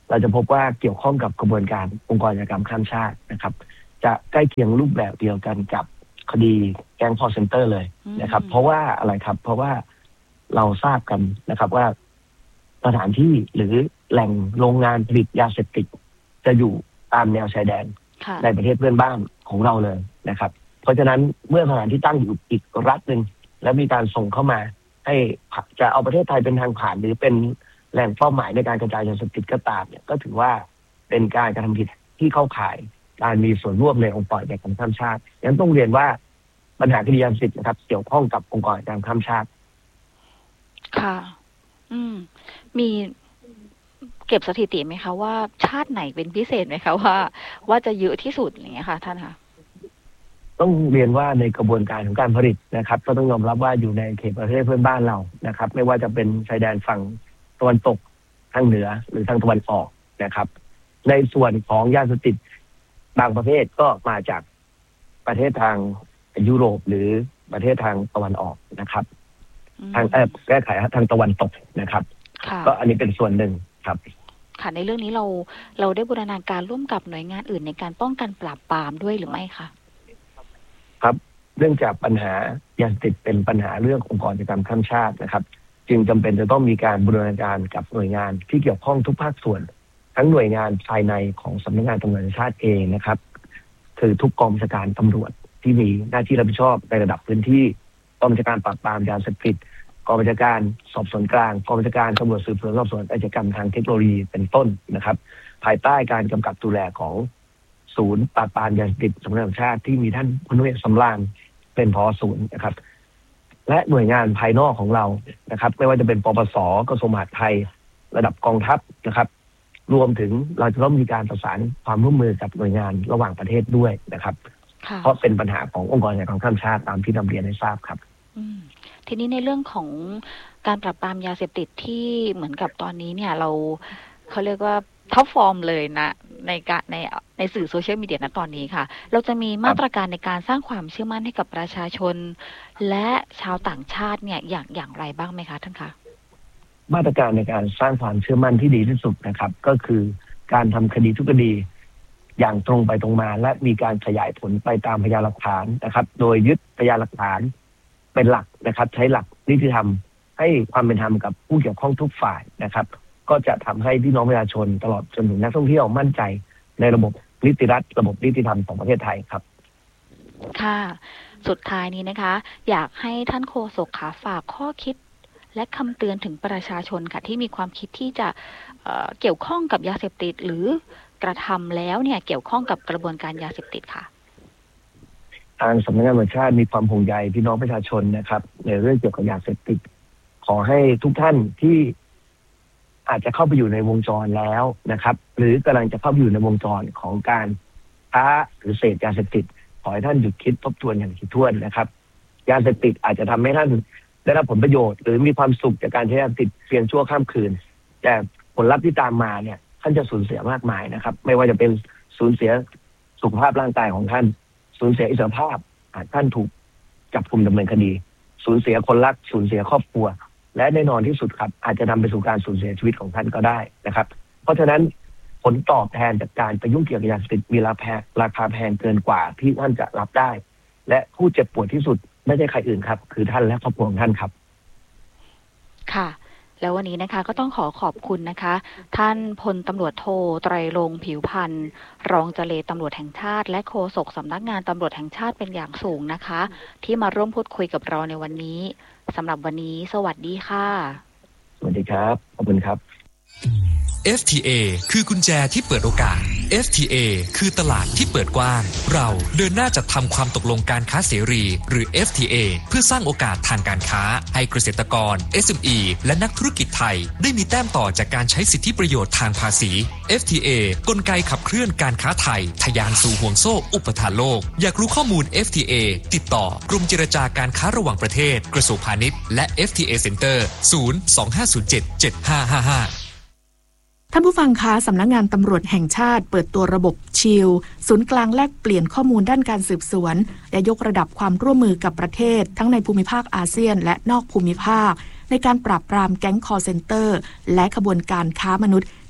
เราจะพบว่าเกี่ยวข้องกับกระบวนการองค์กรอาชญากรรมข้ามชาตินะครับจะใกล้เคียงรูปแบบเดียวกันกับคดีแก๊ง call center เลยนะครับเพราะว่าอะไรครับเพราะว่าเราทราบกันนะครับว่าสถานที่หรือแหล่งโรงงานผลิตยาเสพติดจะอยู่ตามแนวชายแดนในประเทศเพื่อนบ้านของเราเลยนะครับเพราะฉะนั้นเมื่อสถานที่ตั้งอยู่อีกรัฐหนึ่งและมีการส่งเข้ามาให้จะเอาประเทศไทยเป็นทางผ่านหรือเป็นแหล่งเป้าหมายในการกระจายยาเสพติดก็ตามเนี่ยก็ถือว่าเป็นการกระทำผิดที่เข้าข่ายการมีส่วนร่วมในองค์กรอาชญากรรมข้ามชาติยังต้องเรียนว่าปัญหาคดียาเสพติดนะครับเกี่ยวข้องกับองค์กรอาชญากรรมข้ามชาติค่ะอืมมีเก็บสถิติไหมคะว่าชาติไหนเป็นพิเศษไหมคะว่าว่าจะเยอะที่สุดอย่างเงี้ยค่ะท่านคะต้องเรียนว่าในกระบวนการของการผลิตนะครับก็ต้องยอมรับว่าอยู่ในเขตประเทศเพื่อนบ้านเรานะครับไม่ว่าจะเป็นชายแดนฝั่งตะวันตกทางเหนือหรือทางตะวันออกนะครับในส่วนของยาเสพติดบางประเภทก็มาจากประเทศทางยุโรปหรือประเทศทางตะวันออกนะครับทางแก้ไขทางตะวันตกนะครับก็อันนี้เป็นส่วนหนึ่งครับค่ะในเรื่องนี้เราเราได้บูรณาการร่วมกับหน่วยงานอื่นในการป้องกันปราบปรามด้วยหรือไม่คะครับเนื่องจากปัญหายาเสพติดเป็นปัญหาเรื่ององค์กรอาชญากรรมข้ามชาตินะครับจึงจำเป็นจะต้องมีการบูรณาการกับหน่วยงานที่เกี่ยวข้องทุกภาคส่วนทั้งหน่วยงานภายในของสำนักงานตำรวจแห่งชาติเองนะครับคือทุกกองบัญชาการตำรวจที่มีหน้าที่รับผิดชอบในระดับพื้นที่กองบัญชาการปราบปรามยาเสพติดกองบัญชาการสอบสวนกลางกองบัญชาการตำรวจสืบสวนสอบสวนอาชญากรรมทางเทคโนโลยีเป็นต้นนะครับภายใต้การกำกับดูแลของศูนย์ปราบปรามยาเสพติดสำนักงานตำรวจแห่งชาติที่มีท่านพลตำรวจเอกสำราญเป็นผอ.ศูนย์นะครับและหน่วยงานภายนอกของเรานะครับไม่ว่าจะเป็นปปส.กระทรวงมหาดไทยระดับกองทัพนะครับรวมถึงเราจะต้องมีการประสานความร่วมมือกับหน่วยงานระหว่างประเทศด้วยนะครับเพราะเป็นปัญหาขององค์กรอาชญากรรมข้ามชาติตามที่นำเรียนให้ทราบครับทีนี้ในเรื่องของการปราบปรามยาเสพติดที่เหมือนกับตอนนี้เนี่ยเราเขาเรียกว่าท็อปฟอร์มเลยนะในการในในสื่อโซเชียลมีเดียณตอนนี้ค่ะเราจะมีมาตรการในการสร้างความเชื่อมั่นให้กับประชาชนและชาวต่างชาติเนี่ยอย่างอย่างไรบ้างไหมคะท่านคะมาตรการในการสร้างความเชื่อมั่นที่ดีที่สุดนะครับก็คือการทำคดีทุกคดีอย่างตรงไปตรงมาและมีการขยายผลไปตามพยานหลักฐานนะครับโดยยึดพยานหลักฐานเป็นหลักนะครับใช้หลักนิติธรรมให้ความเป็นธรรมกับผู้เกี่ยวข้องทุกฝ่ายนะครับก็จะทำให้พี่น้องประชาชนตลอดจนถึงนักท่องเที่ยวมั่นใจในระบบนิติรัฐระบบนิติธรรมของประเทศไทยครับค่ะสุดท้ายนี้นะคะอยากให้ท่านโฆษกค่ะฝากข้อคิดและคำเตือนถึงประชาชนค่ะที่มีความคิดที่จะเอ่อเกี่ยวข้องกับยาเสพติดหรือกระทำแล้วเนี่ยเกี่ยวข้องกับกระบวนการยาเสพติดค่ะทางสำนักงานตำรวจแห่งชาติมีความห่วงใยพี่น้องประชาชนนะครับในเรื่องเกี่ยวกับยาเสพติดขอให้ทุกท่านที่อาจจะเข้าไปอยู่ในวงจรแล้วนะครับหรือกำลังจะเข้าไปอยู่ในวงจรของการค้าหรือเสพยาเสพติดขอให้ท่านหยุดคิดทบทวนอย่างถี่ถ้วนนะครับยาเสพติดอาจจะทำให้ท่านได้รับผลประโยชน์หรือมีความสุขจากการใช้ยาเสพติดเพียงชั่วข้ามคืนแต่ผลลัพธ์ที่ตามมาเนี่ยท่านจะสูญเสียมากมายนะครับไม่ว่าจะเป็นสูญเสียสุขภาพร่างกายของท่านสูญเสียอิสรภาพอาจท่านถูกจับกุมดำเนินคดีสูญเสียคนรักสูญเสียครอบครัวและแน่นอนที่สุดครับอาจจะนำไปสู่การสูญเสียชีวิตของท่านก็ได้นะครับเพราะฉะนั้นผลตอบแทนจากการไปยุ่งเกี่ยวกับยาเสพติดมีราคาราคาแพงเกินกว่าที่ท่านจะรับได้และผู้เจ็บปวดที่สุดไม่ใช่ใครอื่นครับคือท่านและครอบครัวของท่านครับค่ะแล้ววันนี้นะคะก็ต้องขอขอบคุณนะคะท่านพลตำรวจโทไตรรงค์ผิวพันธ์รองเจรตำรวจแห่งชาติและโฆษกสำนักงานตำรวจแห่งชาติเป็นอย่างสูงนะคะที่มาร่วมพูดคุยกับเราในวันนี้สำหรับวันนี้สวัสดีค่ะสวัสดีครับขอบคุณครับเอฟ ที เอ คือกุญแจที่เปิดโอกาส เอฟ ที เอ คือตลาดที่เปิดกว้างเราเดินหน้าจัดทำความตกลงการค้าเสรีหรือ เอฟ ที เอ เพื่อสร้างโอกาสทางการค้าให้เกษตรกร เอส เอ็ม อี และนักธุรกิจไทยได้มีแต้มต่อจากการใช้สิทธิประโยชน์ทางภาษี เอฟ ที เอ กลไกขับเคลื่อนการค้าไทยทะยานสู่ห่วงโซ่อุปทานโลกอยากรู้ข้อมูล เอฟ ที เอ ติดต่อกรมเจรจาการค้าระหว่างประเทศกระทรวงพาณิชย์และ เอฟ ที เอ Center ศูนย์ สอง ห้า ศูนย์ เจ็ด เจ็ด ห้า ห้า ห้าท่านผู้ฟังคะสำนักงานตำรวจแห่งชาติเปิดตัวระบบชิลศูนย์กลางแลกเปลี่ยนข้อมูลด้านการสืบสวนและยกระดับความร่วมมือกับประเทศทั้งในภูมิภาคอาเซียนและนอกภูมิภาคในการปราบปรามแก๊งคอลเซ็นเตอร์และขบวนการค้ามนุษย์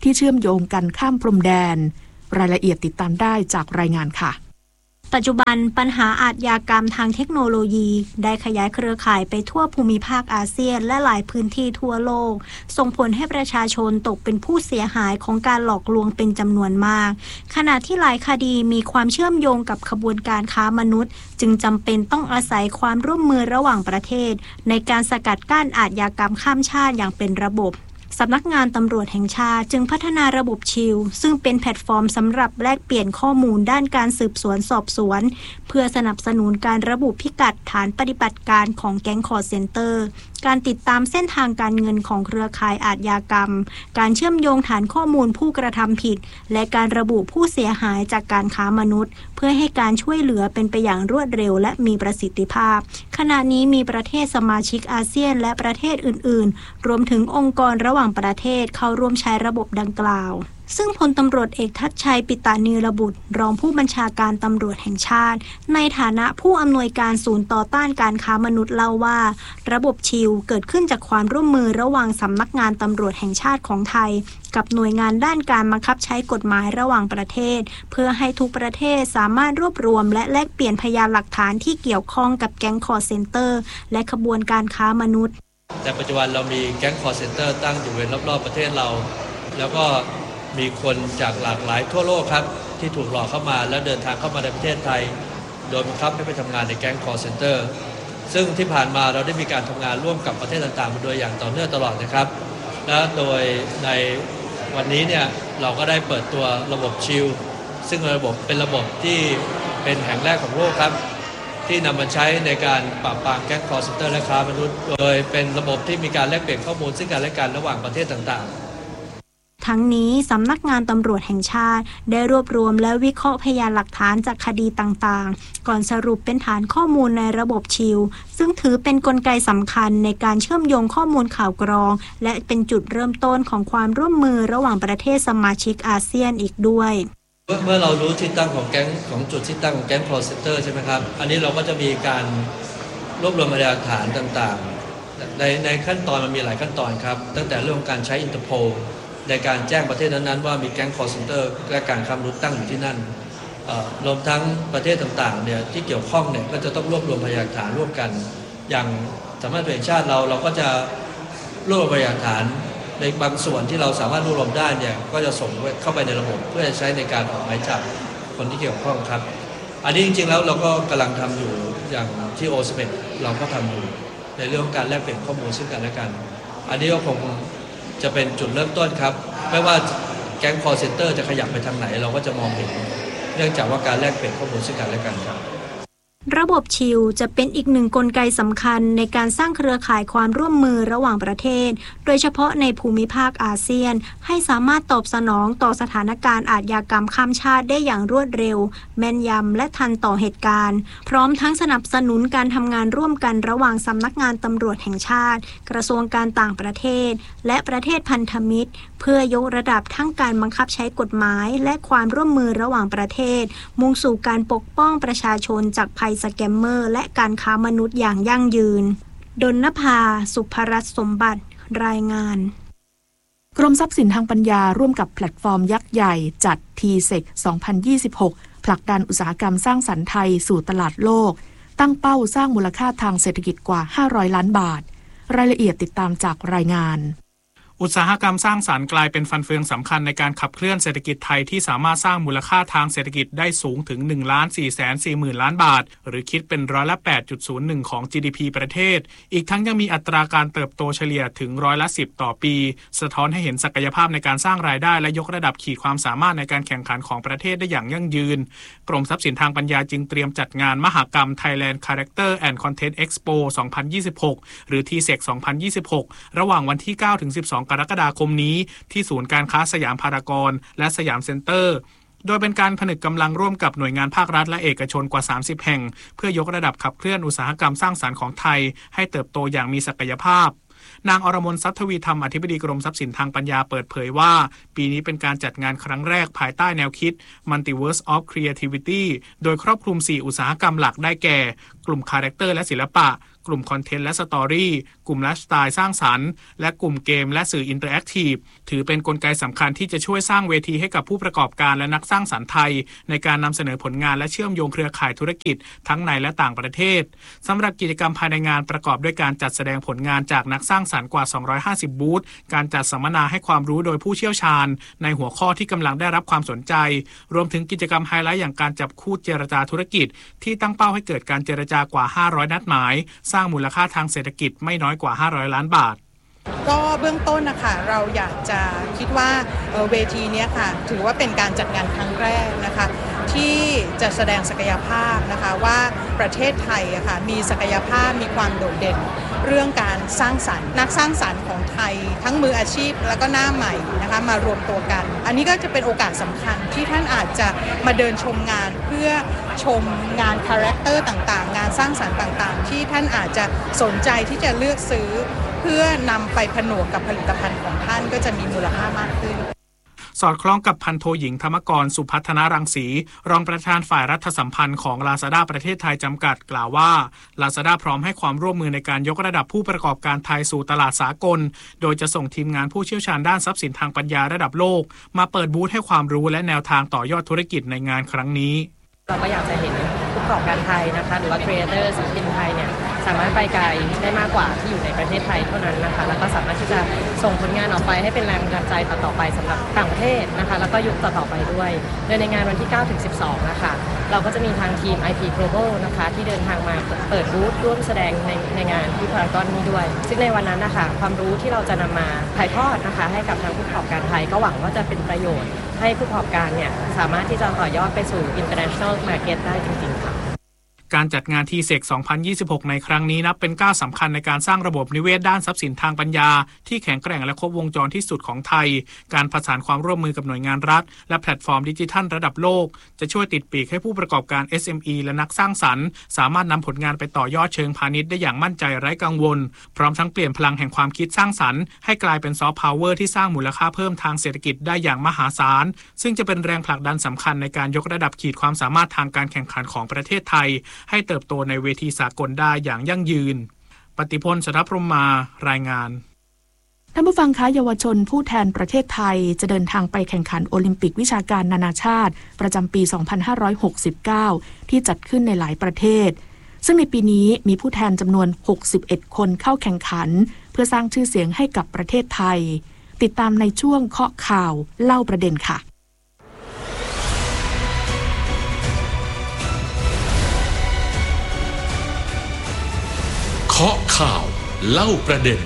ที่เชื่อมโยงกันข้ามพรมแดนรายละเอียดติดตามได้จากรายงานค่ะปัจจุบันปัญหาอาชญากรรมทางเทคโนโลยีได้ขยายเครือข่ายไปทั่วภูมิภาคอาเซียนและหลายพื้นที่ทั่วโลกส่งผลให้ประชาชนตกเป็นผู้เสียหายของการหลอกลวงเป็นจำนวนมากขณะที่หลายคดีมีความเชื่อมโยงกับขบวนการค้ามนุษย์จึงจำเป็นต้องอาศัยความร่วมมือระหว่างประเทศในการสกัดกั้นอาชญากรรมข้ามชาติอย่างเป็นระบบสำนักงานตำรวจแห่งชาติจึงพัฒนาระบบชิลซึ่งเป็นแพลตฟอร์มสำหรับแลกเปลี่ยนข้อมูลด้านการสืบสวนสอบสวนเพื่อสนับสนุนการระบุพิกัดฐานปฏิบัติการของแก๊งคอลเซ็นเตอร์การติดตามเส้นทางการเงินของเครือข่ายอาชญากรรมการเชื่อมโยงฐานข้อมูลผู้กระทำผิดและการระบุผู้เสียหายจากการค้ามนุษย์เพื่อให้การช่วยเหลือเป็นไปอย่างรวดเร็วและมีประสิทธิภาพขณะนี้มีประเทศสมาชิกอาเซียนและประเทศอื่นๆรวมถึงองค์กรระหว่างประเทศเข้าร่วมใช้ระบบดังกล่าวซึ่งพลตำรวจเอกทัชชัยปิตานีรบุตรรองผู้บัญชาการตำรวจแห่งชาติในฐานะผู้อำนวยการศูนย์ต่อต้านการค้ามนุษย์เล่าว่าระบบชิลเกิดขึ้นจากความร่วมมือระหว่างสำนักงานตำรวจแห่งชาติของไทยกับหน่วยงานด้านการบังคับใช้กฎหมายระหว่างประเทศเพื่อให้ทุกประเทศสามารถรวบรวมและแลกเปลี่ยนพยานหลักฐานที่เกี่ยวข้องกับแก๊งคอลเซ็นเตอร์และขบวนการค้ามนุษย์แต่ปัจจุบันเรามีแก๊งคอลเซ็นเตอร์ตั้งอยู่บริเวณรอบๆประเทศเราแล้วก็มีคนจากหลากหลายทั่วโลกครับที่ถูกหลอกเข้ามาแล้วเดินทางเข้ามาในประเทศไทยโดยบังคับให้ไปทำงานในแก๊งคอลเซ็นเตอร์ซึ่งที่ผ่านมาเราได้มีการทำงานร่วมกับประเทศต่างๆมาโดยอย่างต่อเนื่องตลอดนะครับและโดยในวันนี้เนี่ยเราก็ได้เปิดตัวระบบชิลซึ่งระบบเป็นระบบที่เป็นแห่งแรกของโลกครับที่นำมาใช้ในการปราบปรามแก๊งคอลเซ็นเตอร์และค้ามนุษย์โดยเป็นระบบที่มีการแลกเปลี่ยนข้อมูลซึ่งกันและกันระหว่างประเทศต่างๆทั้งนี้สำนักงานตำรวจแห่งชาติได้รวบรวมและวิเคราะห์พยานหลักฐานจากคดีต่างๆก่อนสรุปเป็นฐานข้อมูลในระบบชิลซึ่งถือเป็นกลไกสำคัญในการเชื่อมโยงข้อมูลข่าวกรองและเป็นจุดเริ่มต้นของความร่วมมือระหว่างประเทศสมาชิกอาเซียนอีกด้วยเมื่อเรารู้ที่ตั้งของแก๊งของจุดที่ตั้งของแก๊งคอลเซ็นเตอร์ใช่ไหมครับอันนี้เราก็จะมีการรวบรวมพยานหลักฐานต่างๆในในขั้นตอนมันมีหลายขั้นตอนครับตั้งแต่เรื่องการใช้อินเตอร์โพลในการแจ้งประเทศนั้นๆว่ามีแก๊งคอลเซ็นเตอร์และการค้ามนุษย์ตั้งอยู่ที่นั่นรวมทั้งประเทศต่างๆเนี่ยที่เกี่ยวข้องเนี่ยก็จะต้องรวบรวมพยานหลักฐานร่วมกันอย่างสำนักงานตำรวจแห่งชาติเราเราก็จะรวบรวมพยานหลักฐานในบางส่วนที่เราสามารถรวบรวมได้เนี่ยก็จะส่งเข้าไปในระบบเพื่อใช้ในการออกหมายจับคนที่เกี่ยวข้องครับอันนี้จริงๆแล้วเราก็กำลังทำอยู่อย่างที่โอ เอส เอ็ม อี เราก็ทำอยู่ในเรื่องการแลกเปลี่ยนข้อมูลซึ่งกันและกันอันนี้ก็คงจะเป็นจุดเริ่มต้นครับไม่ว่าแก๊งคอลเซ็นเตอร์จะขยับไปทางไหนเราก็จะมองเห็นเนื่องจากว่าการแลกเปลี่ยนข้อมูลซึ่งกันและกันครับระบบชิลจะเป็นอีกหนึ่งกลไกสำคัญในการสร้างเครือข่ายความร่วมมือระหว่างประเทศโดยเฉพาะในภูมิภาคอาเซียนให้สามารถตอบสนองต่อสถานการณ์อาชญากรรมข้ามชาติได้อย่างรวดเร็วแม่นยำและทันต่อเหตุการณ์พร้อมทั้งสนับสนุนการทำงานร่วมกันระหว่างสำนักงานตำรวจแห่งชาติกระทรวงการต่างประเทศและประเทศพันธมิตรเพื่อยกระดับทั้งการบังคับใช้กฎหมายและความร่วมมือระหว่างประเทศมุ่งสู่การปกป้องประชาชนจากภัยสแกมเมอร์และการค้ามนุษย์อย่างยั่งยืนดลนภาสุภรัตน์สมบัติรายงานกรมทรัพย์สินทางปัญญาร่วมกับแพลตฟอร์มยักษ์ใหญ่จัด ที เซค สองพันยี่สิบหก ผลักดันอุตสาหกรรมสร้างสรรค์ไทยสู่ตลาดโลกตั้งเป้าสร้างมูลค่าทางเศรษฐกิจกว่าห้าร้อยล้านบาทรายละเอียดติดตามจากรายงานอุตสาหกรรมสร้างสรรค์กลายเป็นฟันเฟืองสำคัญในการขับเคลื่อนเศรษฐกิจไทยที่สามารถสร้างมูลค่าทางเศรษฐกิจได้สูงถึง หนึ่งล้านสี่แสนสี่หมื่นล้านบาทหรือคิดเป็นร้อยละ แปดจุดศูนย์หนึ่ง ของ จี ดี พี ประเทศอีกทั้งยังมีอัตราการเติบโตเฉลี่ยถึงร้อยละสิบต่อปีสะท้อนให้เห็นศักยภาพในการสร้างรายได้และยกระดับขีดความสามารถในการแข่งขันของประเทศได้อย่างยั่งยืนกรมทรัพย์สินทางปัญญาจึงเตรียมจัดงานมหกรรม Thailand Character and Content Expo สองพันยี่สิบหกหรือ ที เซค สองพันยี่สิบหกระหว่างวันที่ เก้าถึงสิบสอง กรกฎาคมนี้ที่ศูนย์การค้าสยามพารากอนและสยามเซ็นเตอร์โดยเป็นการผนึกกำลังร่วมกับหน่วยงานภาครัฐและเอกชนกว่าสามสิบแห่งเพื่อยกระดับขับเคลื่อนอุตสาหกรรมสร้างสรรค์ของไทยให้เติบโตอย่างมีศักยภาพนางอรมน ทรัพย์ทวีธรรมอธิบดีกรมทรัพย์สินทางปัญญาเปิดเผยว่าปีนี้เป็นการจัดงานครั้งแรกภายใต้แนวคิด Multiverse of Creativity โดยครอบคลุมสี่อุตสาหกรรมหลักได้แก่กลุ่มคาแรคเตอร์และศิลปะกลุ่มคอนเทนต์และสตอรี่กลุ่มไลฟ์สไตล์สร้างสรรค์และกลุ่มเกมและสื่ออินเตอร์แอคทีฟถือเป็นกลไกสำคัญที่จะช่วยสร้างเวทีให้กับผู้ประกอบการและนักสร้างสรรค์ไทยในการนำเสนอผลงานและเชื่อมโยงเครือข่ายธุรกิจทั้งในและต่างประเทศสำหรับกิจกรรมภายในงานประกอบด้วยการจัดแสดงผลงานจากนักสร้างสรรค์กว่าสองร้อยห้าสิบบูธการจัดสัมมนาให้ความรู้โดยผู้เชี่ยวชาญในหัวข้อที่กำลังได้รับความสนใจรวมถึงกิจกรรมไฮไลท์อย่างการจับคู่เจรจาธุรกิจที่ตั้งเป้าให้เกิดการเจรจากว่าห้าร้อยนัดหมายสร้างมูลค่าทางเศรษฐกิจไม่น้อยกว่าห้าร้อยล้านบาทก็เบื้องต้นนะคะเราอยากจะคิดว่าเวทีนี้ค่ะถือว่าเป็นการจัดงานครั้งแรกนะคะที่จะแสดงศักยภาพนะคะว่าประเทศไทยอะค่ะมีศักยภาพมีความโดดเด่นเรื่องการสร้างสรรค์นักสร้างสรรค์ของไทยทั้งมืออาชีพแล้วก็หน้าใหม่นะคะมารวมตัวกันอันนี้ก็จะเป็นโอกาสสำคัญที่ท่านอาจจะมาเดินชมงานเพื่อชมงานคาแรคเตอร์ต่างๆงานสร้างสรรค์ต่างๆที่ท่านอาจจะสนใจที่จะเลือกซื้อเพื่อนำไปผนวกกับผลิตภัณฑ์ของท่านก็จะมีมูลค่ามากขึ้นสอดคล้องกับพันโทหญิงธรรมกรสุพัฒนารังสีรองประธานฝ่ายรัฐสัมพันธ์ของ Lazada ประเทศไทยจำกัดกล่าวว่า Lazada พร้อมให้ความร่วมมือในการยกระดับผู้ประกอบการไทยสู่ตลาดสากลโดยจะส่งทีมงานผู้เชี่ยวชาญด้านทรัพย์สินทางปัญญาระดับโลกมาเปิดบูธให้ความรู้และแนวทางต่อยอดธุรกิจในงานครั้งนี้เราก็อยากจะเห็นผู้ประกอบการไทยนะคะหรือว่าครีเอเตอร์ศิลปินไทยเนี่ยสามารถไปไกลได้มากกว่าที่อยู่ในประเทศไทยเท่านั้นนะคะแล้วก็สามารถที่จะส่งผลงานออกไปให้เป็นแรงบันดาลใจต่อๆไปสำหรับต่างประเทศนะคะแล้วก็ยุคต่อๆไปด้วยโดยในงานวันที่ เก้าถึงสิบสอง นะคะเราก็จะมีทางทีม ไอ พี Global นะคะที่เดินทางมาเปิดบูธร่วมแสดงในในงานที่พารากอนนี้ด้วยซึ่งในวันนั้นนะคะความรู้ที่เราจะนำมาถ่ายทอดนะคะให้กับทางผู้ประกอบการไทยก็หวังว่าจะเป็นประโยชน์ให้ผู้ประกอบการเนี่ยสามารถที่จะต่อยอดไปสู่ international market ได้จริงๆค่ะการจัดงาน ที เซค สองพันยี่สิบหก ในครั้งนี้นับเป็นก้าวสำคัญในการสร้างระบบนิเวศด้านทรัพย์สินทางปัญญาที่แข็งแกร่งและครบวงจรที่สุดของไทยการประสานความร่วมมือกับหน่วยงานรัฐและแพลตฟอร์มดิจิทัลระดับโลกจะช่วยติดปีกให้ผู้ประกอบการ เอส เอ็ม อี และนักสร้างสรรค์สามารถนำผลงานไปต่อยอดเชิงพาณิชย์ได้อย่างมั่นใจไร้กังวลพร้อมทั้งเปลี่ยนพลังแห่งความคิดสร้างสรรค์ให้กลายเป็นซอฟต์พาวเวอร์ที่สร้างมูลค่าเพิ่มทางเศรษฐกิจได้อย่างมหาศาลซึ่งจะเป็นแรงผลักดันสำคัญในการยกระดับขีดความสามารถทางการแข่งขันของประเทศไทยให้เติบโตในเวทีสากลได้อย่างยั่งยืนปฏิพล สทัพพรหมารายงานท่านผู้ฟังคะเยาวชนผู้แทนประเทศไทยจะเดินทางไปแข่งขันโอลิมปิกวิชาการนานาชาติประจำปี สองพันห้าร้อยหกสิบเก้า ที่จัดขึ้นในหลายประเทศซึ่งในปีนี้มีผู้แทนจำนวนหกสิบเอ็ดคนเข้าแข่งขันเพื่อสร้างชื่อเสียงให้กับประเทศไทยติดตามในช่วงเคาะข่าวเล่าประเด็นค่ะเคาะข่าวเล่าประเด็น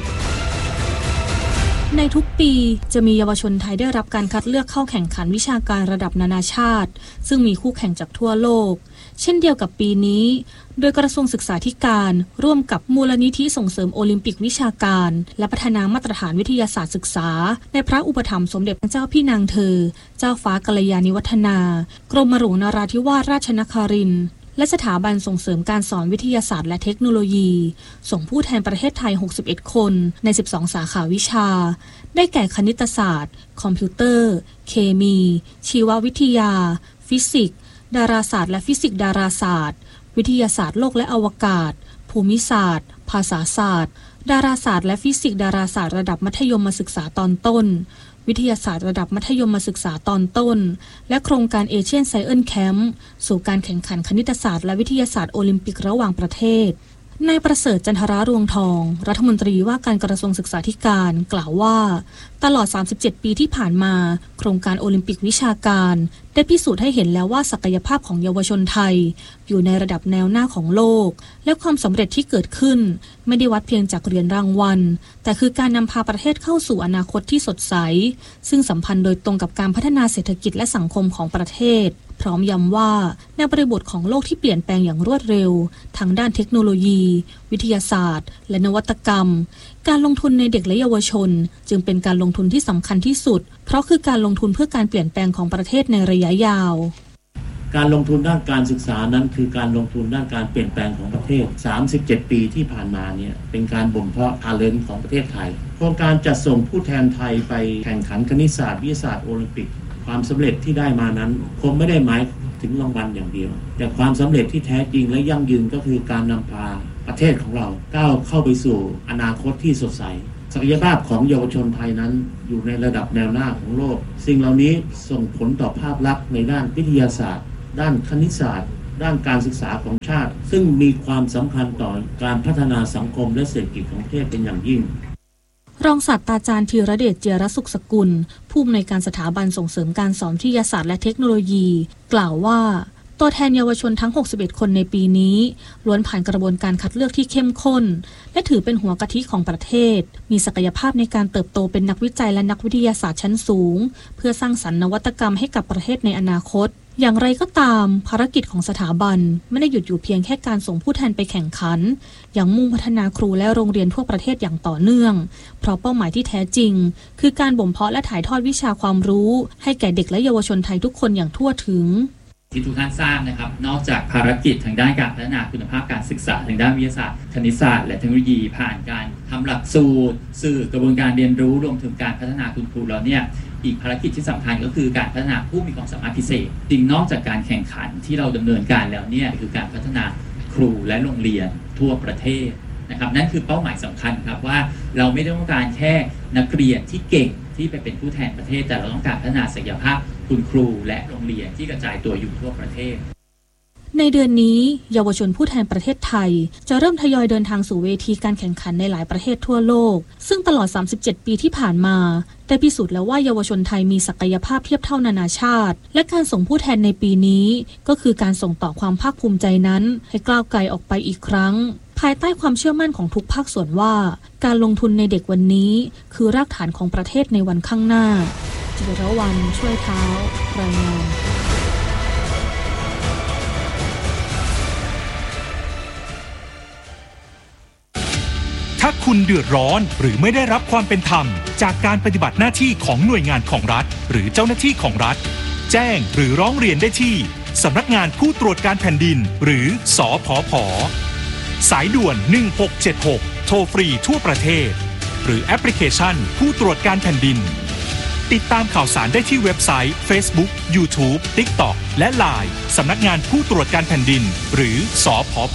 ในทุกปีจะมีเยาวชนไทยได้รับการคัดเลือกเข้าแข่งขันวิชาการระดับนานาชาติซึ่งมีคู่แข่งจากทั่วโลกเช่นเดียวกับปีนี้โดยกระทรวงศึกษาธิการร่วมกับมูลนิธิส่งเสริมโอลิมปิกวิชาการและพัฒนามาตรฐานวิทยาศาสตร์ศึกษาในพระอุปถัมภ์สมเด็จพระเจ้าพี่นางเธอเจ้าฟ้ากัลยาณิวัฒนากรมหลวงนราธิวาสราชนครินทร์และสถาบันส่งเสริมการสอนวิทยาศาสตร์และเทคโนโลยีส่งผู้แทนประเทศไทยหกสิบเอ็ดคนในสิบสองสาขาวิชาได้แก่คณิตศาสตร์คอมพิวเตอร์เคมีชีววิทยาฟิสิกส์ดาราศาสตร์และฟิสิกส์ดาราศาสตร์วิทยาศาสตร์โลกและอวกาศภูมิศาสตร์ภาษาศาสตร์ดาราศาสตร์และฟิสิกส์ดาราศาสตร์ระดับมัธยมศึกษาตอนต้นวิทยาศาสตร์ระดับมัธยมศึกษาตอนต้นและโครงการเอเชียนไซเอิลแคมป์สู่การแข่งขันคณิตศาสตร์และวิทยาศาสตร์โอลิมปิกระหว่างประเทศนายประเสริฐจันทรารวงทองรัฐมนตรีว่าการกระทรวงศึกษาธิการกล่าวว่าตลอดสามสิบเจ็ดปีที่ผ่านมาโครงการโอลิมปิกวิชาการได้พิสูจน์ให้เห็นแล้วว่าศักยภาพของเยาวชนไทยอยู่ในระดับแนวหน้าของโลกและความสำเร็จที่เกิดขึ้นไม่ได้วัดเพียงจากเหรียญรางวัลแต่คือการนำพาประเทศเข้าสู่อนาคตที่สดใสซึ่งสัมพันธ์โดยตรงกับการพัฒนาเศรษฐกิจและสังคมของประเทศพร้อมย้ำว่าในบริบทของโลกที่เปลี่ยนแปลงอย่างรวดเร็วทั้งด้านเทคโนโลยีวิทยาศาสตร์และนวัตกรรมการลงทุนในเด็กและเยาวชนจึงเป็นการลงทุนที่สำคัญที่สุดเพราะคือการลงทุนเพื่อการเปลี่ยนแปลงของประเทศในระยะยาวการลงทุนด้านการศึกษานั้นคือการลงทุนด้านการเปลี่ยนแปลงของประเทศสามสิบเจ็ดปีที่ผ่านมาเนี่ยเป็นการบ่มเพาะ talent ของประเทศไทยโครงการจัดส่งผู้แทนไทยไปแข่งขันคณิตศาสตร์วิทยาศาสตร์โอลิมปิกความสำเร็จที่ได้มานั้นคงไม่ได้หมายถึงรางวัลอย่างเดียวแต่ความสำเร็จที่แท้จริงและยั่งยืนก็คือการนำพาปประเทศของเราก้าวเข้าไปสู่อนาคตที่สดใสศักยภาพของเยาวชนไทยนั้นอยู่ในระดับแนวหน้าของโลกสิ่งเหล่านี้ส่งผลต่อภาพลักษณ์ในด้านวิทยาศาสตร์ด้านคณิตศาสตร์ด้านการศึกษาของชาติซึ่งมีความสำคัญต่อการพัฒนาสังคมและเศรษฐกิจของประเทศเป็นอย่างยิ่งรองศาสตราจารย์ธีรเดช เจียรสุขสกุลผู้อำนวยการสถาบันส่งเสริมการสอนวิทยาศาสตร์และเทคโนโลยีกล่าวว่าตัวแทนเยาวชนทั้งหกสิบเอ็ดคนในปีนี้ล้วนผ่านกระบวนการคัดเลือกที่เข้มข้นและถือเป็นหัวกะทิของประเทศมีศักยภาพในการเติบโตเป็นนักวิจัยและนักวิทยาศาสตร์ชั้นสูงเพื่อสร้างสรรค์นวัตกรรมให้กับประเทศในอนาคตอย่างไรก็ตามภารกิจของสถาบันไม่ได้หยุดอยู่เพียงแค่การส่งผู้แทนไปแข่งขันยังมุ่งพัฒนาครูและโรงเรียนทั่วประเทศอย่างต่อเนื่องเพราะเป้าหมายที่แท้จริงคือการบ่มเพาะและถ่ายทอดวิชาความรู้ให้แก่เด็กและเยาวชนไทยทุกคนอย่างทั่วถึงที่ทุกท่านทราบนะครับนอกจากภารกิจทางด้านการพัฒนาคุณภาพการศึกษาทางด้านวิทยาศาสตร์คณิตศาสตร์และเทคโนโลยีผ่านการทำหลักสูตรสื่อกระบวนการเรียนรู้รวมถึงการพัฒนาคุณครูแล้วเนี่ยอีกภารกิจที่สำคัญก็คือการพัฒนาผู้มีความสามารถพิเศษจริงนอกจากการแข่งขันที่เราดำเนินการแล้วเนี่ยคือการพัฒนาครูและโรงเรียนทั่วประเทศนะครับนั่นคือเป้าหมายสำคัญครับว่าเราไม่ได้ต้องการแค่นักเรียนที่เก่งที่ไปเป็นผู้แทนประเทศแต่เราต้องการพัฒนาศักยภาพคุณครูและโรงเรียนที่กระจายตัวอยู่ทั่วประเทศในเดือนนี้เยาวชนผู้แทนประเทศไทยจะเริ่มทยอยเดินทางสู่เวทีการแข่งขันในหลายประเทศทั่วโลกซึ่งตลอดสามสิบเจ็ดปีที่ผ่านมาได้พิสูจน์แล้วว่าเยาวชนไทยมีศักยภาพเทียบเท่านานาชาติและการส่งผู้แทนในปีนี้ก็คือการส่งต่อความภาคภูมิใจนั้นให้ก้าวไกลออกไปอีกครั้งภายใต้ความเชื่อมั่นของทุกภาคส่วนว่าการลงทุนในเด็กวันนี้คือรากฐานของประเทศในวันข้างหน้าจิรวรรณช่วยเท้ารายงานถ้าคุณเดือดร้อนหรือไม่ได้รับความเป็นธรรมจากการปฏิบัติหน้าที่ของหน่วยงานของรัฐหรือเจ้าหน้าที่ของรัฐแจ้งหรือร้องเรียนได้ที่สำนักงานผู้ตรวจการแผ่นดินหรือสผผ.สายด่วนหนึ่งหกเจ็ดหกโทรฟรีทั่วประเทศหรือแอปพลิเคชันผู้ตรวจการแผ่นดินติดตามข่าวสารได้ที่เว็บไซต์ Facebook YouTube TikTok และ ไลน์ สำนักงานผู้ตรวจการแผ่นดินหรือสผผ.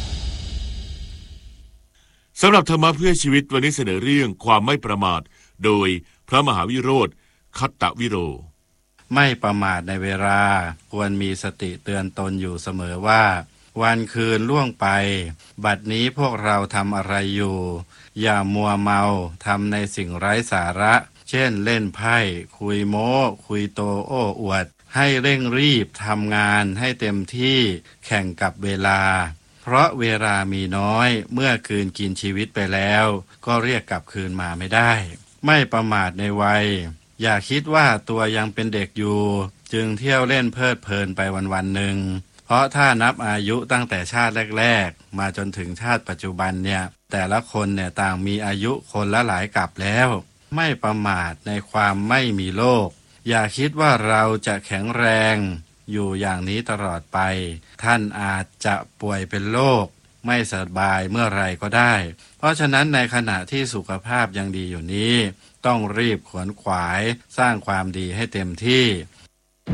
สำหรับธรรมะเพื่อชีวิตวันนี้เสนอเรื่องความไม่ประมาทโดยพระมหาวิโรธคัตตวิโรไม่ประมาทในเวลาควรมีสติเตือนตนอยู่เสมอว่าวันคืนล่วงไปบัดนี้พวกเราทำอะไรอยู่อย่ามัวเมาทำในสิ่งไร้สาระเช่นเล่นไพ่คุยโม้คุยโตโอ้อวดให้เร่งรีบทำงานให้เต็มที่แข่งกับเวลาเพราะเวลามีน้อยเมื่อคืนกินชีวิตไปแล้วก็เรียกกลับคืนมาไม่ได้ไม่ประมาทในวัยอย่าคิดว่าตัวยังเป็นเด็กอยู่จึงเที่ยวเล่นเพลิดเพลินไปวันๆหนึ่งเพราะถ้านับอายุตั้งแต่ชาติแรกๆมาจนถึงชาติปัจจุบันเนี่ยแต่ละคนเนี่ยต่างมีอายุคนละหลายกลับแล้วไม่ประมาทในความไม่มีโรคอย่าคิดว่าเราจะแข็งแรงอยู่อย่างนี้ตลอดไปท่านอาจจะป่วยเป็นโรคไม่สบายเมื่อไรก็ได้เพราะฉะนั้นในขณะที่สุขภาพยังดีอยู่นี้ต้องรีบขวนขวายสร้างความดีให้เต็มที่